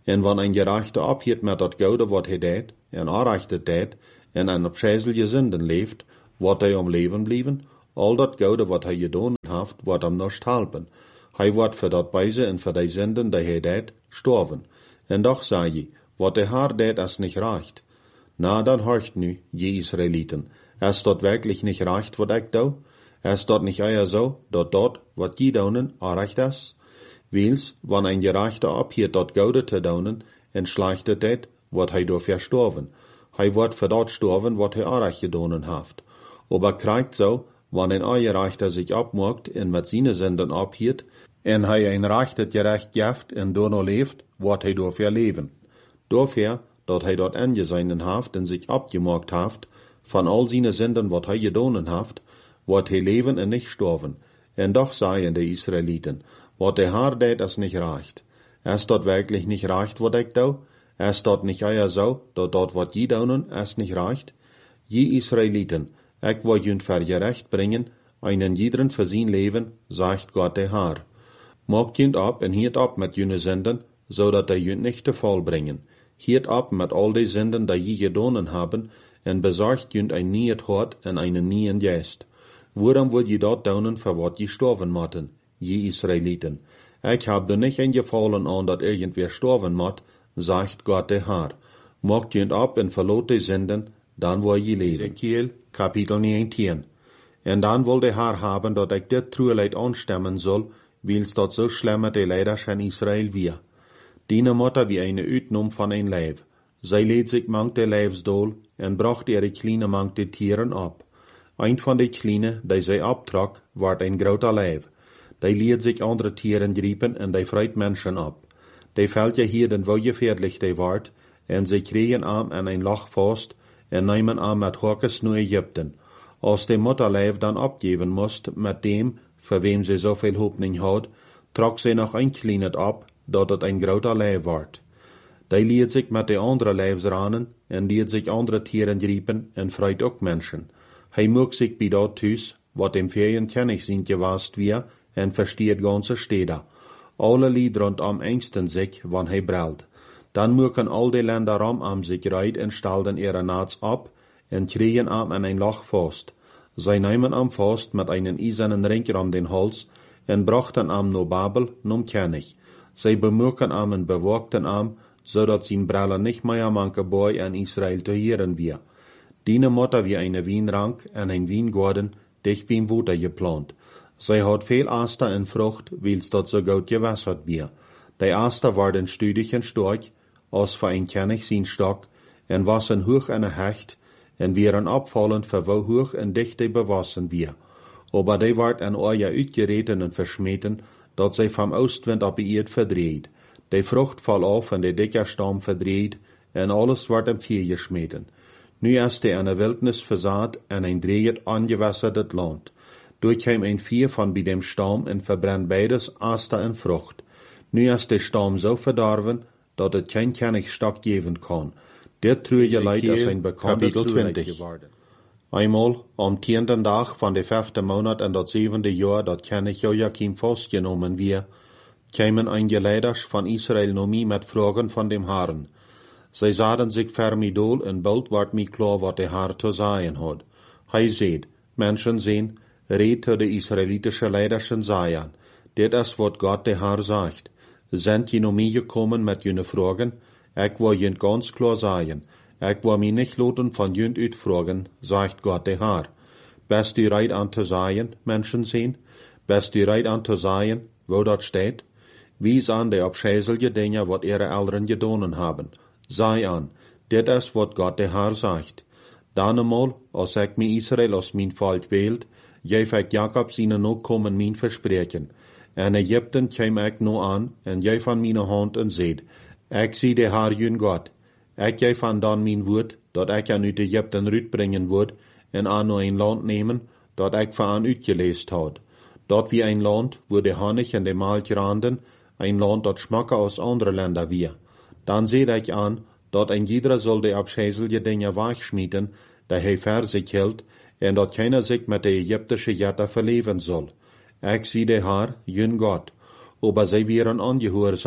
En wann een gerechte ophiet met dat goede wat hij deed, en aanrechte deed, en een opscheiselje zinden leeft, wat hij om leven blijven, al dat goede wat hij gedaan heeft, wordt hem nicht helpen. Hij wordt voor dat beise en voor die zinden die hij deed, sterven. En doch zei je, wat de Herr deed, is nicht recht. Na, dan horcht nu, je Israeliten, is dat wirklich nicht recht, wat ik doe? Is dat nicht eher so, dat dat, wat je doen, recht is? Wils, wann ein Gerechter abhiet dat Goude te doen, en schlechte deed, wordt hij door verstorven. Hij wordt voor dat sterven, wat hij recht gedaan heeft. Aber krijgt zo, wann ein Eierrechter sich abmacht en met zijn zinden abhiet, en hij ein rechtet gerecht geeft en door no leeft, wordt hij door verleven. Dafür, dat hij dat angezien heeft en zich abgemaakt heeft, van al zijn zinden wat hij gedaan heeft, wordt hij leven en nicht sterven. En doch seien de Israeliten, wat de Herr deed is nicht recht. Is dat wirklich nicht recht, wat ik doe? Is dat nicht eher so, dat dat wat je doen, is nicht recht? Je Israeliten, ik wil junt ver gerecht brengen, einen jederen voor zijn leven, zegt Gott de Herr. Maakt junt ab en hiert ab met jene zinden, zodat hij junt nicht te val brengen. Hiert ab met al die zinden die je gedaan hebben, en bezorgt junt een nieuw hart en einen nieuwen geest. Waarom wil je dat doen voor wat je sterven moeten, je Israeliten? Ik heb er niet ingevallen aan dat irgendwer sterven moet, zegt Gott de Herr. Maakt junt ab en verloot die zinden, dan wil je leven. Ezekiel, kapitel negentien. En dan wil de Herr haben, dat ik dit trueleid aanstemmen zal, wils dat zo schlimme de leiders in Israël weer. Diene Mutter wie eine uitnom van een lijf. Zij leed zich mank de lijfsdol en bracht ihre kleine mank de tieren op. Een van de kleine, die zij optrok, werd een groter lijf. Die leed zich andere tieren griepen en die vreit mensen op. Die veldje hierden wo gefährlich die ward, en zij kregen am en een lach vast, en nemen am met horkes naar Egypten. Als de Mutterlijf dan opgeven moest met dem, voor wem zij zoveel hoopning had, trok zij nog een kleine op, dat het een groter lijf wordt. Die leed zich met de andere lijfsranen, en leed zich andere tieren griepen, en vreit ook mensen. Hij mocht zich bij dat thuis, wat dem Ferien kennig zijn geweest weer, en versteert ganze steden. Alle lied rondom engsten zich, wann hij brelt. Dan mochten al die Länder rondom zich reit en stelden ihre Naats ab, en kregen am an ein Loch vast. Zij nahmen am vast mit einen eisernen ring um den Hals, en brachten am no Babel, num König. Zij bemurken am en bewaakten am, zodat zijn brellen nicht mehr manke boy in Israel te hören wir. Diene Mutter wie eine Wienrank en ein Wiengarten, dicht beim Water geplant. Zij had veel Aster en Frucht, wils dat so gut gewässert wir. Die Aster waren stüdig en stark, als für ein König sein Stock, en wassen hoch en hecht, en wären abfallend für wo hoch en dicht die bewassen wir. Aber die ward an euer uitgereten en verschmeten, dat zij vom Ostwind op die Erd verdreht. Die Frucht fall auf en de dicker Stamm verdreht, en alles ward am Vier geschmeten. Nu is de an Wildnis versaat en ein dreht angewässertet Land. Durchkäm ein Vier von bei dem Stamm en verbrennt beides Aster en Frucht. Nu is de Stamm so verdorven, dat het kein Königstock geben kann. Dit treurige Leid is een bekannte twintig geworden. Einmal, am tienden Tag van de vijfde Monat en dat zevende jaar dat König Joachim vastgenommen wir, kämen einige Leiders van Israel nomie met vragen van dem Herrn. Zij zaden zich vermidol en bald werd mij klar wat de Herr te zeggen had. Hij zei, mensen zien, red te de Israelitische Leiders en zeggen, dit is wat Gott de Herr sagt. Sind je nomie gekommen met jene vragen? Ik wil je ganz klar sagen, ik wil mij nicht laten van jent uitvragen, sagt Gott de Herr. Best u reit an te sagen, Menschen zien? Best u reit an te sagen, wo dat steht? Wies an de opscheiselje dingen wat ihre Eltern gedaan haben. Sei an, dit is wat Gott de Herr sagt. Dan eenmaal, als ik mij Israel als mijn volk wählt, geef ik Jacob zijn nakomen mijn verspreken. En Egypten kwam ik nu aan, en geef van mijn hand en zeid, ik zie de Herr jun God. Ik geef aan dan mijn woord, dat ik aan uit Egypten uitbrengen word, en aan een land nemen, dat ik van aan uitgeleest had. Dat wie een land, wo de Honig en de Melk randen, een land dat smakker als andere Länder wie. Dan zeid ik aan, dat een jeder zal de abscheiselje dingen wegschmieten, die hij ver zich hield, en dat keiner zich met de Egyptische jetten verleven zal. Ik zie de Herr, jun God. Aber zij waren ongehoorzaam,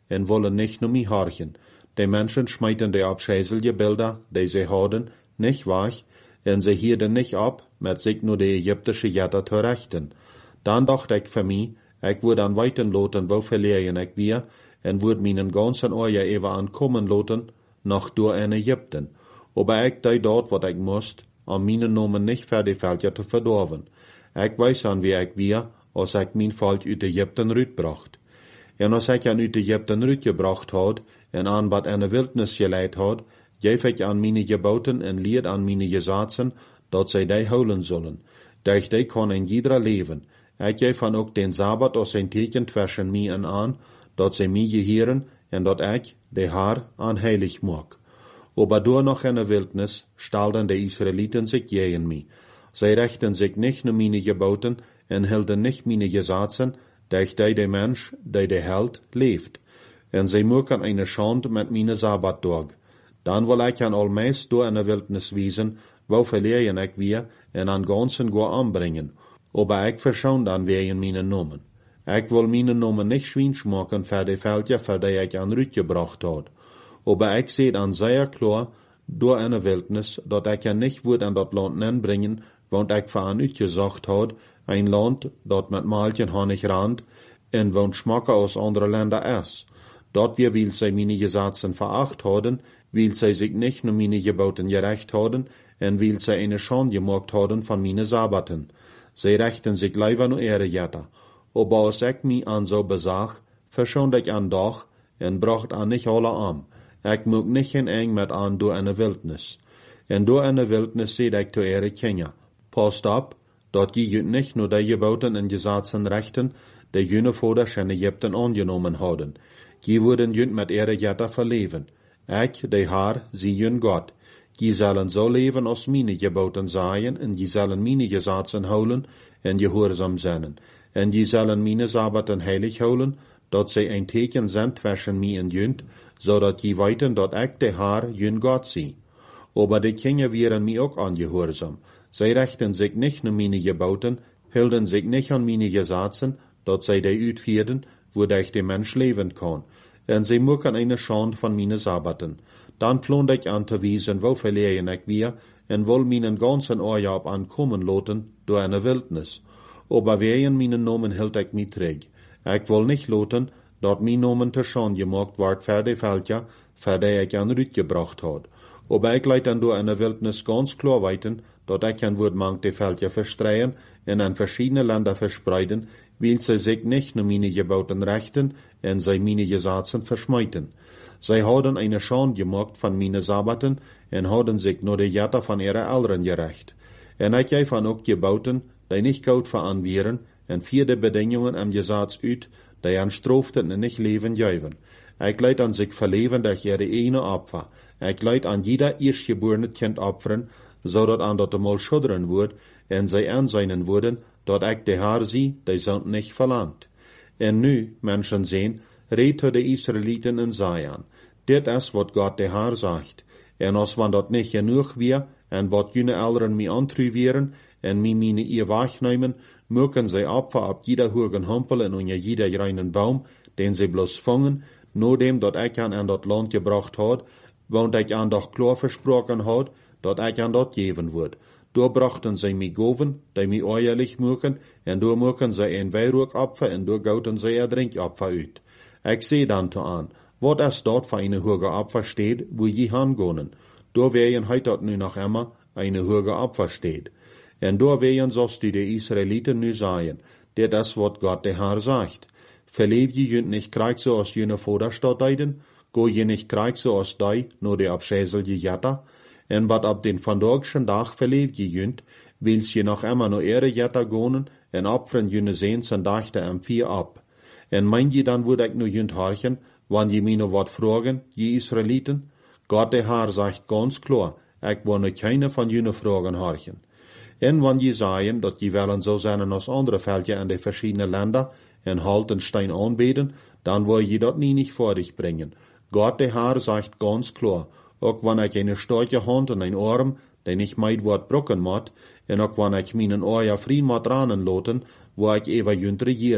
en wollen nicht nur mich horchen. Die Menschen schmeiten die abscheuliche Bilder, die sie haben, nicht wahr, en sie hielden nicht ab, mit sich nur die ägyptische Jätter zu rechten. Dann dachte ich für mich, ich würde an weiten loten, wo verlieren ich wir, en würde meinen ganzen Euer even ankommen loten, nach durch in Ägypten. Aber ich dei dort, wat ich musst, an meinen Namen nicht für die Völker zu verdorven. Ich weiß an wie ich wir, als ich mein Volk uit Ägypten rütbracht. En als ich an uit Ägypten rütgebracht had, en an wat in de Wildnis geleid had, geef ich an meine Geboten en leer an meine Gesetzen, dat zij die houden zullen. Durch die kann in jeder leven. Ich geef an ook den Sabbat als ein Teken zwischen mir en an, dat zij mij gehieren, en dat ich, de haar, an heilig mag. Aber door noch in der Wildnis stalden die Israeliten sich gegen mich. Sie rechten sich nicht nur meine Geboten en hielden nicht meine Gesetzen, durch die der Mensch, der der Held, lebt. En sie mögen eine Schande mit meine Sabbatdag. Dann will ich an allmeist door in der Wildnis wiesen, wo verlieren ich wir, en an ganzen go anbringen. Aber ich verschaun dann wegen meinen Namen. Ich will meinen Namen nicht schwinsch machen für die Völker, für die ich an Rüt gebracht hat. Aber ich sehe dann sehr klar, door in der Wildnis, dat ich ja nicht würde an dat Land nenbringen, want ich für an uitgezocht had, ein Land, dat mit Malchen Honig rand, en want Schmacker aus anderen Ländern is. Dort wir, weil sie meine Gesetzen veracht haben, weil sie sich nicht nur meine Geboten gerecht haben, en weil sie eine Schande gemacht haben von meine Sabbaten. Sie rechten sich leider nur ihre Jätter. Aber als ich mich an so besag, verschont ich an doch, en bracht an nicht alle an. Ich mag nicht in eng mit an door in de Wildnis. En door in de Wildnis seht ich zu ihre Kinder. Passt ab, dort je jünt nicht nur die Geboten en Gesetzen rechten, die jüne Voders in Ägypten angenommen haben. Je wurden jünt mit ihre Jätter verleven. Ich, die Haar, sie jünt Gott. Je sollen so leben, als meine Geboten seien, en je sollen meine Gesetzen holen, en gehorsam zijn. En je sollen meine Sabbaten heilig holen, dat zij ein Teken sind zwischen mir en jünt, zodat je weten dat ik de Haar jün Gott zie. Aber die Kinder wären mir auch angehorsam. Sie rechten sich nicht nur meine Geboten, hielden sich nicht an meine Gesetzen, dat zij die uitvierden, wodurch der Mensch leben kann. En sie mögen eine Schande von meine Sabbaten. Dann plont ich an zu wiesen, wo verlieren ich wir, en will meinen ganzen Urlaub ankommen loten, door eine Wildnis. Aber wegen meinen Namen hielt ich mich träg. Ich will nicht loten, dat mein Namen te Schande gemacht ward für die Völker, für die ich an Rüt gebracht hat. Aber ich leit dann door in der Wildnis ganz klar weiten, dat ich an Wort mang die Völker verstreien en an verschiedene Länder verspreiden, weil sie sich nicht nur meine Geboten rechten en sie meine Gesetzen verschmeiten. Sie haben eine Schande gemacht von meine Sabbaten en haben sich nur die Jätter von ihren Eltern gerecht. En ich habe van ook Geboten, die nicht gut veran wären, en vierde Bedingungen am Gesetz uit, die an Straften en nicht leben geven. Ich leid an sich verleven durch ihre eine Opfer. Ich leid an jeder erstgeborene Kind opfern, zodat an dat mal schudderen wordt, en zij aanzijnen worden, dat ik de Haar zie, die zond nicht verlangt. En nu, Menschen sehen, redt de Israeliten in Zion. Dit is wat Gott de Haar sagt. En als wann dat nicht genoeg weer, en wat jene Eltern mi antruieren, en mi mine ihr wahrnehmen, mögen sie Opfer ab jeder hohen Hampel en unter jeder reinen Baum, den sie bloß fangen, nur dem, dat ich an dat Land gebracht hat, want ich an doch klar versprochen hat, dat ich an dat geben wird. Door brachten sie mi Goven, die mi eierlich mögen, en door mögen sie ein Weihrauchopfer, en door gauten sie ein Drinkopfer uit. Ich seh dann to an, wat es dort für eine hohe Opfer steht, wo je hangehen. Door wären heut dort nu noch immer eine hohe Opfer steht. En door wären so's die die Israeliten nu sagen, der das wat Gott der Herr sagt. Verlebt je jünt nicht Krieg so aus jene Vorderstadt deiden, go je nicht Krieg so aus dei, nur die abschäselige Jatta, en wat ab den vandagschen Tag verlebt je jünt, wils je noch immer nur ihre Jatta gonen, en opfern jene Sehnsen dachte am vier ab. En mein je dann würd ich nur jünt horchen, wann je mir noch wat fragen, je Israeliten? Gott der Herr sagt ganz klar, ich will nur keine von jene Fragen horchen. En wann je sagen, dat je wollen so sein als andere Völker in de verschiedenen Länder, en halt en Stein anbeten, dann will je dat nie nicht vor dich bringen. Gott der Herr sagt ganz klar, auch wenn ich eine starke Hand und ein Arm, den ich meid wort brocken mat, en auch wenn ich meinen Ohr ja frien mat ranen loten, wo ich ewa jünt regieren.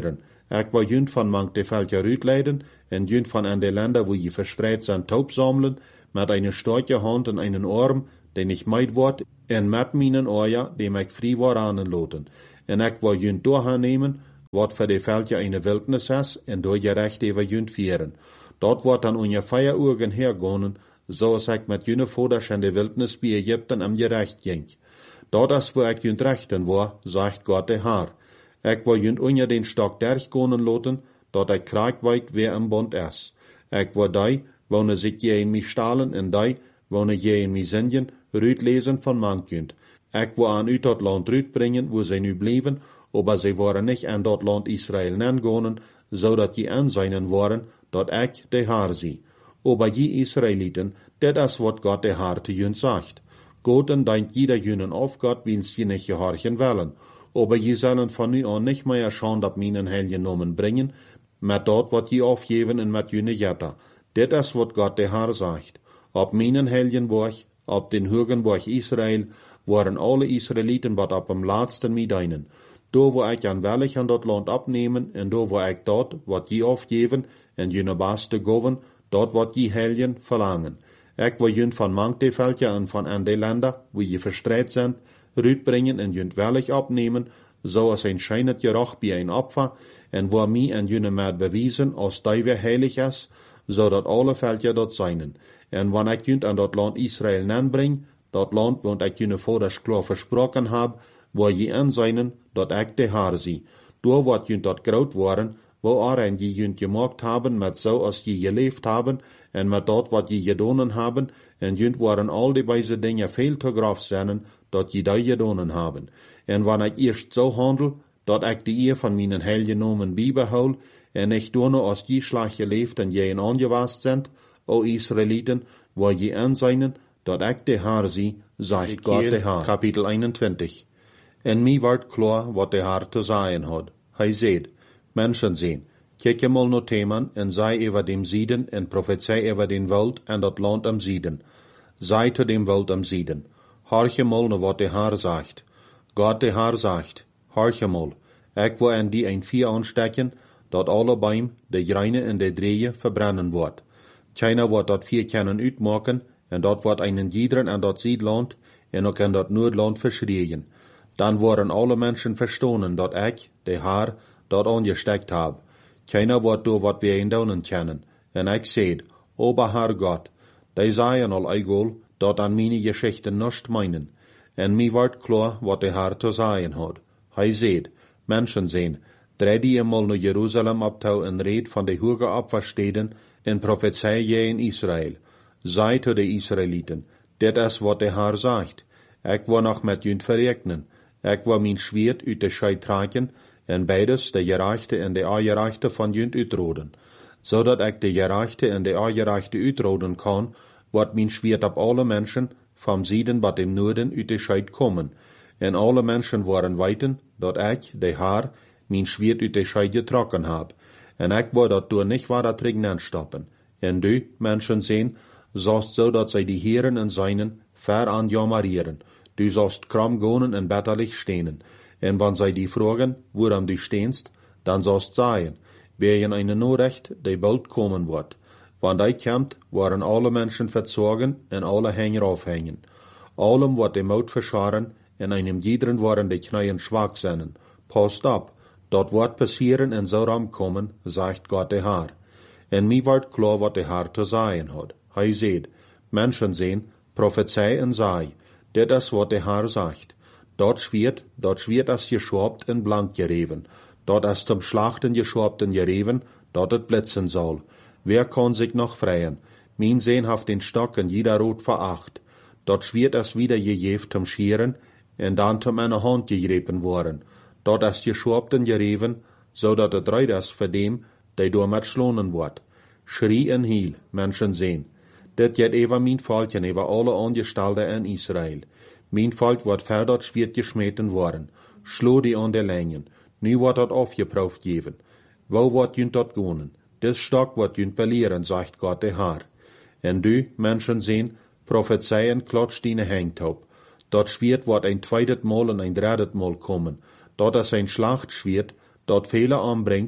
Ik wil junt van mank de veltje uitleiden, en junt van aan de Länder, wo je verstreit zijn taub sammeln, met eine starke Hand en einen Arm, die nicht meid wordt, en met mijn oor, die mij vrij wordt aanloten. En ik wil junt doornemen, wat voor de veltje eine wildnis is, en door je recht even junt vieren. Dort wordt dan ongeveer uren hergonen, zoals ik met junne voders in de wildnis bij Egypten am gerecht ging. Dat is wo ik junt rechten war, sagt Gott de Haar. Ik wil junt onder den stok derchgonen loten, dat ik kraakweik weer een bond is. Ik wil die, wonen zich je in mij stalen, en die, wonen je in mij zingen, uitlezen van mankjunt. Ik wil aan u dat land uitbrengen, wo zij nu bleven, aber zij waren niet aan dat land Israël nengonen, zodat je aanzijnen waren, dat ik de Haar zie. Aber je Israëlieten, dat is wat God de Haar te junt zegt. Gott en denkt jeder junen auf Gott, wils je nicht gehorchen wollen. Aber je zullen van nu an nicht mehr Schande op mijn heilige Namen brengen, met dat wat je aufgeven en met june jetta. Dat is wat God de Haar zegt. Op mijn heiligen borg, op den hogen borg Israël, waren alle Israëlieten wat op hem laatsten medeinen. Door wo ik aan wellig aan dat land opnemen, en door wo ik dat wat je aufgeven, en june baste goven, dat wat je heiligen verlangen. Ik wil junt van mank de veldje en van aan de Länder, wo je verstreit zijn, uitbrengen en junt wellig opnemen, zoals een schijnet gerocht bij een opfer, en wo mij en junne met bewijzen, als die weer heilig is, zodat alle veldje dat zijnen. En wanneer ik junt aan dat land Israël nenbreng, dat land want ik junne voders klaar versproken heb, wo je aan zijnen, dat ik de Haar zie. Door wat junt dat groot worden, wo aaren je junt gemaakt hebben, met zo als je geleefd hebben, en met dat wat je gedaan hebben, en junt waren al die wijze dingen veel te grof zijn, dat je die gedaan hebben. En wanneer ik eerst zo handel, dat ik de eer van mijn heilige Namen bijbehoud, en ik doe als je slag geleefd en je een aangewast bent, o Israëlieten, waar je aan zijn, dat ik de Haar zie, zegt God de Haar. Kapitel eenentwintig. En mij werd klaar wat de Haar te zeggen had. Hij zei, mensen zien, kijk mal naar Theman en zei over dem Zieden en prophezei over den Wald en dat land am Zieden. Zei te dem Wald am Zieden. Horche mal naar wat de Haar zegt. God de Haar zegt, horche mal, ik wil aan die een vier aanstekken, dat alle Bäume, de Greine en de Dreeën verbrennen wordt. Keiner wordt dat vier kunnen uitmaken, en dat wordt einen jiederen aan dat Ziedland, en ook aan dat Noordland verschrien. Dan worden alle mensen verstonen, dat ik, de Haar, dat aangesteckt heb. Keiner wordt door wat wij in doen kennen. En ik zei, ober Herr Gott, die zeien al egal, dat aan meine Geschichten nicht meinen. En mij wordt klaar wat de Haar te zeggen had. Hij zei, mensen zijn, drei die eenmaal naar Jeruzalem optouw en reed van de hoge opversteden en profetei je in Israël. Zei te de Israëlieten, dit is wat de Haar zegt. Ik wil nog met junt verrekenen. Ik wil mijn schwert uit de scheid trekken, en beides, de gerechte en de ongerechte van junt uitroden. Zodat ik de gerechte en de ongerechte uitroden kan, wordt mijn schwert op alle mensen, van Zieden wat im Noorden uit de scheid komen. En alle mensen worden weten, dat ik, de Haar, mijn schwert uit de scheid getrokken heb. En ik wil dat door niet waar dat regnen stoppen. En du, mensen zijn, zoals zodat zij die heren en zijnen ver aan jammerieren. Du zost kram gonen en betterlich stenen. En wann zij die vragen, waarom du steenst, dan zost zeggen, wegen eine Norecht, die bald komen wordt. Wann die komt, waren alle mensen verzorgen en alle hänger aufhängen. Allem wordt de mout verscharen, en einem jiederen waren de knieën schwach zijn. Past op, dat wordt passieren en zou ram komen, zegt God de Haar. En mij wordt klaar wat de Haar te zeggen had. Hij zei, mensen zijn, prophezei en zei, dit is wat de Haar zegt. Dat schwert, dat schwert is geschorpt en blank gereven. Dat is zum Schlachten geschorpt en gereven, dat het blitzen zal. Wer kann sich noch freien? Mein Sehn haft den Stock en jeder Rot veracht. Dat schwert is wieder gejeft zum Schieren, en dan zum eine Hand gegrepen worden. Dat is geschorpt en gereven, zodat het reid is voor dem, die door met schlonen wordt. Schrie en hiel, mensen sehen. Dit jet even mijn volkjen over alle Angestellten in Israël. Mijn volk wordt verder schwert geschmeten worden. Slo die aan de Längen. Nu wordt dat afgeproefd geven. Wo wordt junt dat gonen? Dit stok wordt junt beleeren, zegt God de Haar. En du, mensen sehen, prophezeien klotsch die hengtaub. Dat schwert wordt een tweedet Mal en een derde Mal kommen. Dat is een Schlachtschwert, dat vele aanbrengt,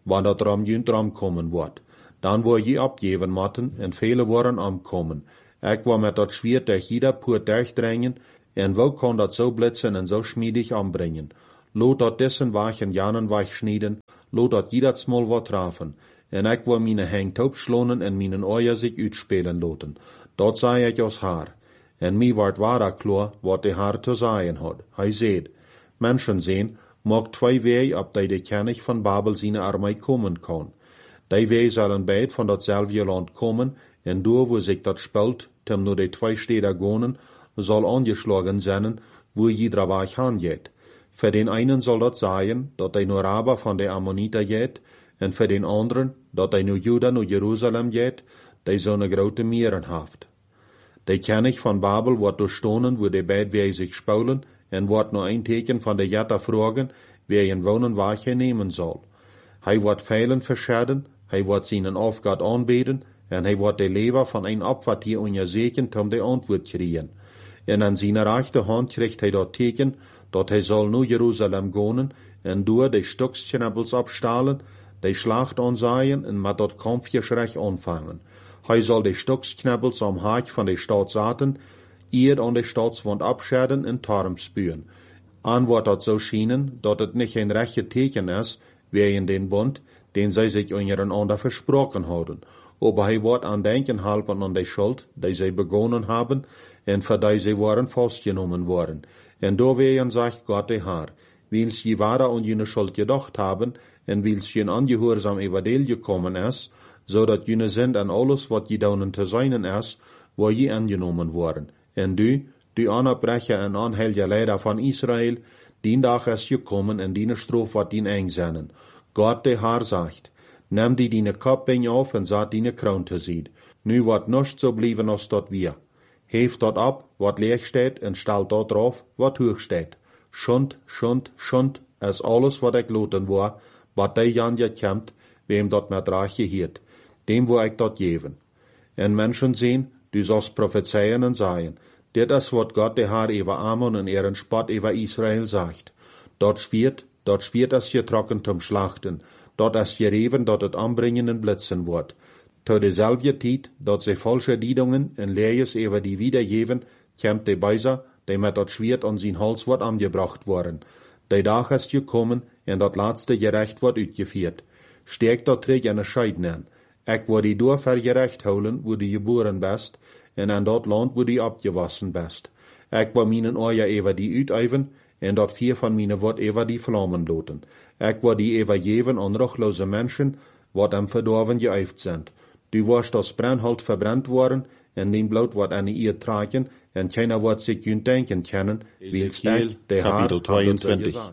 wann dat ram jünt ram kommen wordt. Dan word je abgeven matten, en vele worden omkomen. Ik wil met dat Schwert durch jeder Pur durchdringen, en wo kon dat zo blitzen en zo schmiedig anbringen. Lot dat dessen wachen janen weichschnieden, lot dat jeder smol wat trafen. En ik wil meine Hängt opslonen en mijn oor zich uitspelen loten. Dat zei ik als haar. En mi wordt wara klar, wat de haar te zeggen had. Hij zeid, Menschen zien, mag twee wegen op die de König van Babel zijn armee komen kan. Die wegen zullen beid van datzelfde land komen, en door wo zich dat speelt, tem nur de twee steden gonen, zal angeschlagen zijn, wo jeder weg hangeht. Für den einen soll dat sein, dat hij nur Araber van de Ammoniter geht, en für den anderen, dat hij nur Juda nur Jerusalem geht, die zo'n grote meren haft. De König van Babel wordt doorstonen, wo de beid wegen zich spelen, en wordt nog een teken van de Jetta vragen, wie een wonen waar hij nemen zal. Hij wordt velen verschaden, hij wordt zijn afgod aanbeden, en hij wordt de lever van een abwartier onderzeken om de antwoord krijgen. En aan zijn rechterhand krijgt hij dat teken, dat hij zal nu Jeruzalem gaan, en door de stoksknabbels abstalen, de slacht aanzaaien, en met dat kampfgeschrech aanvangen. Hij zal de stoksknabbels am haak van de stad zaten, eer aan de stadswand abscheiden en tarm spuwen. Aan wordt dat zo schijnen, dat het niet een rechte teken is, wie in den bond, den zij zich ondereinander versproken houden. Aber hij wordt aan denken helpen aan de schuld, die zij begonnen hebben, en voor die zij waren vastgenomen worden. En doorwegen zegt God de Heer, wils je ware aan jene schuld gedacht hebben, en wils je een ongehoorzaam evangelie gekommen is, zodat jene sind en alles wat je donen te zijn is, waar je aangenomen worden. En du, du aanbrecher en aanhelger leider van Israël, die dag is gekommen en die strof wat dien einzennen. God de Heer zegt, neem die die kapping af en zet die kroon te zien. Nu wordt nichts zo blijven als dat wir. Heef dat ab, wat leeg staat, en stel dat drauf, wat hoog staat. Schund, schund, schund, is alles wat ik loten wou, wat die Jan je kent, wem dat met raag geheert. Dem wou ik dat geven. En mensen zien, du sollst prophezeien en zeggen, dit is wat God de Heer over Ammon en ihren spot over Israël zegt. Dat Schwert, dat Schwert is getrokken zum Schlachten, dat is gereven dat het aanbrengen en blitzen wordt. Tot dezelfde tijd dat ze falsche diedungen en lees over die wiedergeven, komt de Beiser, die met dat Schwert aan zijn hals wordt aangebracht worden. De dag is gekomen en dat laatste gerecht wordt uitgevoerd. Steek dat terug in een scheiden aan. Ik wil die door vergerecht houden, wo die geboren best, en aan dat land wo die opgewassen best. Ik wil mijn oor over die uiteven, en dat vier van mijn wordt over die vlammen loten. Ik wil die overgeven aan ruchloze mensen, wat am verdorven geëift zijn. Du wirst als brandhout verbrannt worden, en den bloed wordt aan je tragen, en keiner wordt zich kunt denken kennen, wils ik de Heer tweeëntwintig.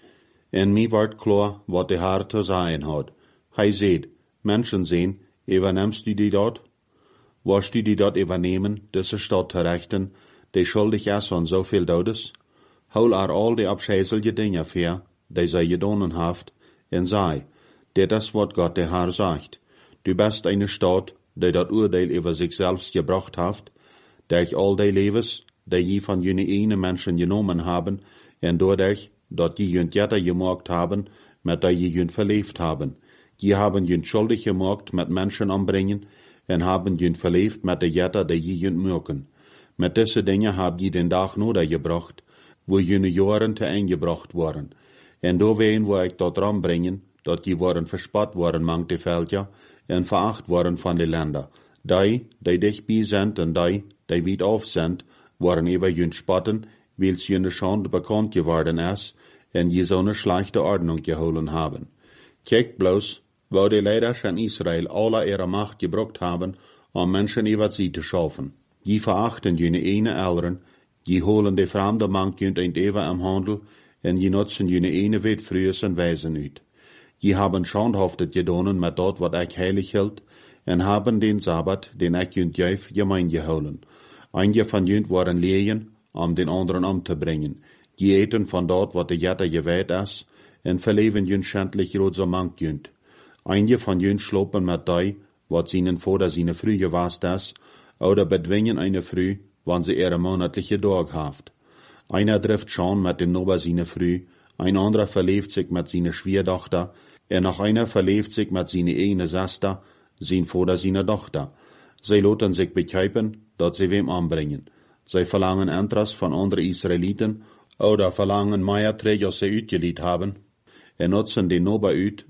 En mij wordt klaar wat de Heer te zeggen had. Hij zei, mensen zien, übernimmst du die dort? Wirst du die dort übernehmen, diese Stadt te rechten, die schuldig is aan zoveel dodes? Hol er al die abscheißelige dingen ver, die zij gedonen heeft, en zei, dit is wat God de Heer zegt. Du bist eine Stadt, die dat oordeel über sich selbst gebracht heeft, durch all die levens, die je van jene ene mensen genomen hebben, en doordat dat je junt jetter gemaakt hebben, met die je junt verleefd hebben. Je hebben junt schuldig gemaakt met mensen aanbrengen, en hebben junt verleefd met de jetter die je junt maken. Met deze dingen heb je den dag nodig gebracht, wo jene jaren te eingebracht worden. En doorwegen wil ik dat aanbrengen, dat je worden verspot worden mang de veldja, en veracht worden van de landen. Die, die dichtbij zijn en die, die weit af zijn, worden über junt spotten, wils jene Schande bekannt geworden is, en je zo'n slechte Ordnung geholen haben. Kijk bloß, wo die Leiders in Israel alle ihre Macht gebrucht haben, um Menschen über sie zu schaffen. Je verachten jene ene Eltern, je holen de vreemde Mank junt eind even am Handel, en je nutzen jene ene wet frühes en wijzen uit. Je haben schandhaftet gedonen met dat wat ik heilig hield, en haben den Sabbat, den ik junt juif, gemein gehouden. Einige van junt waren leien, om den anderen om te brengen. Je eten van dat wat de jetter gewijd is, en verleven junt schändlich roze mank junt. Einige van junt slopen met die, wat zijnen vader zijne vrouw gewast is, oder bedwingen eine Frau, wann sie ihre monatliche Dag haft. Einer trifft schon mit dem Nober seine Frau, ein anderer verlebt sich mit seiner Schwiegertochter, En noch einer verleeft sich mit seine eigene Schwester, sein Vater seine Tochter. Sie lassen sich bekijpen, dat sie wem anbringen. Sie verlangen Entras von anderen Israeliten oder verlangen mehr terug als sie uitgeliet haben, en nutzen die Nober uit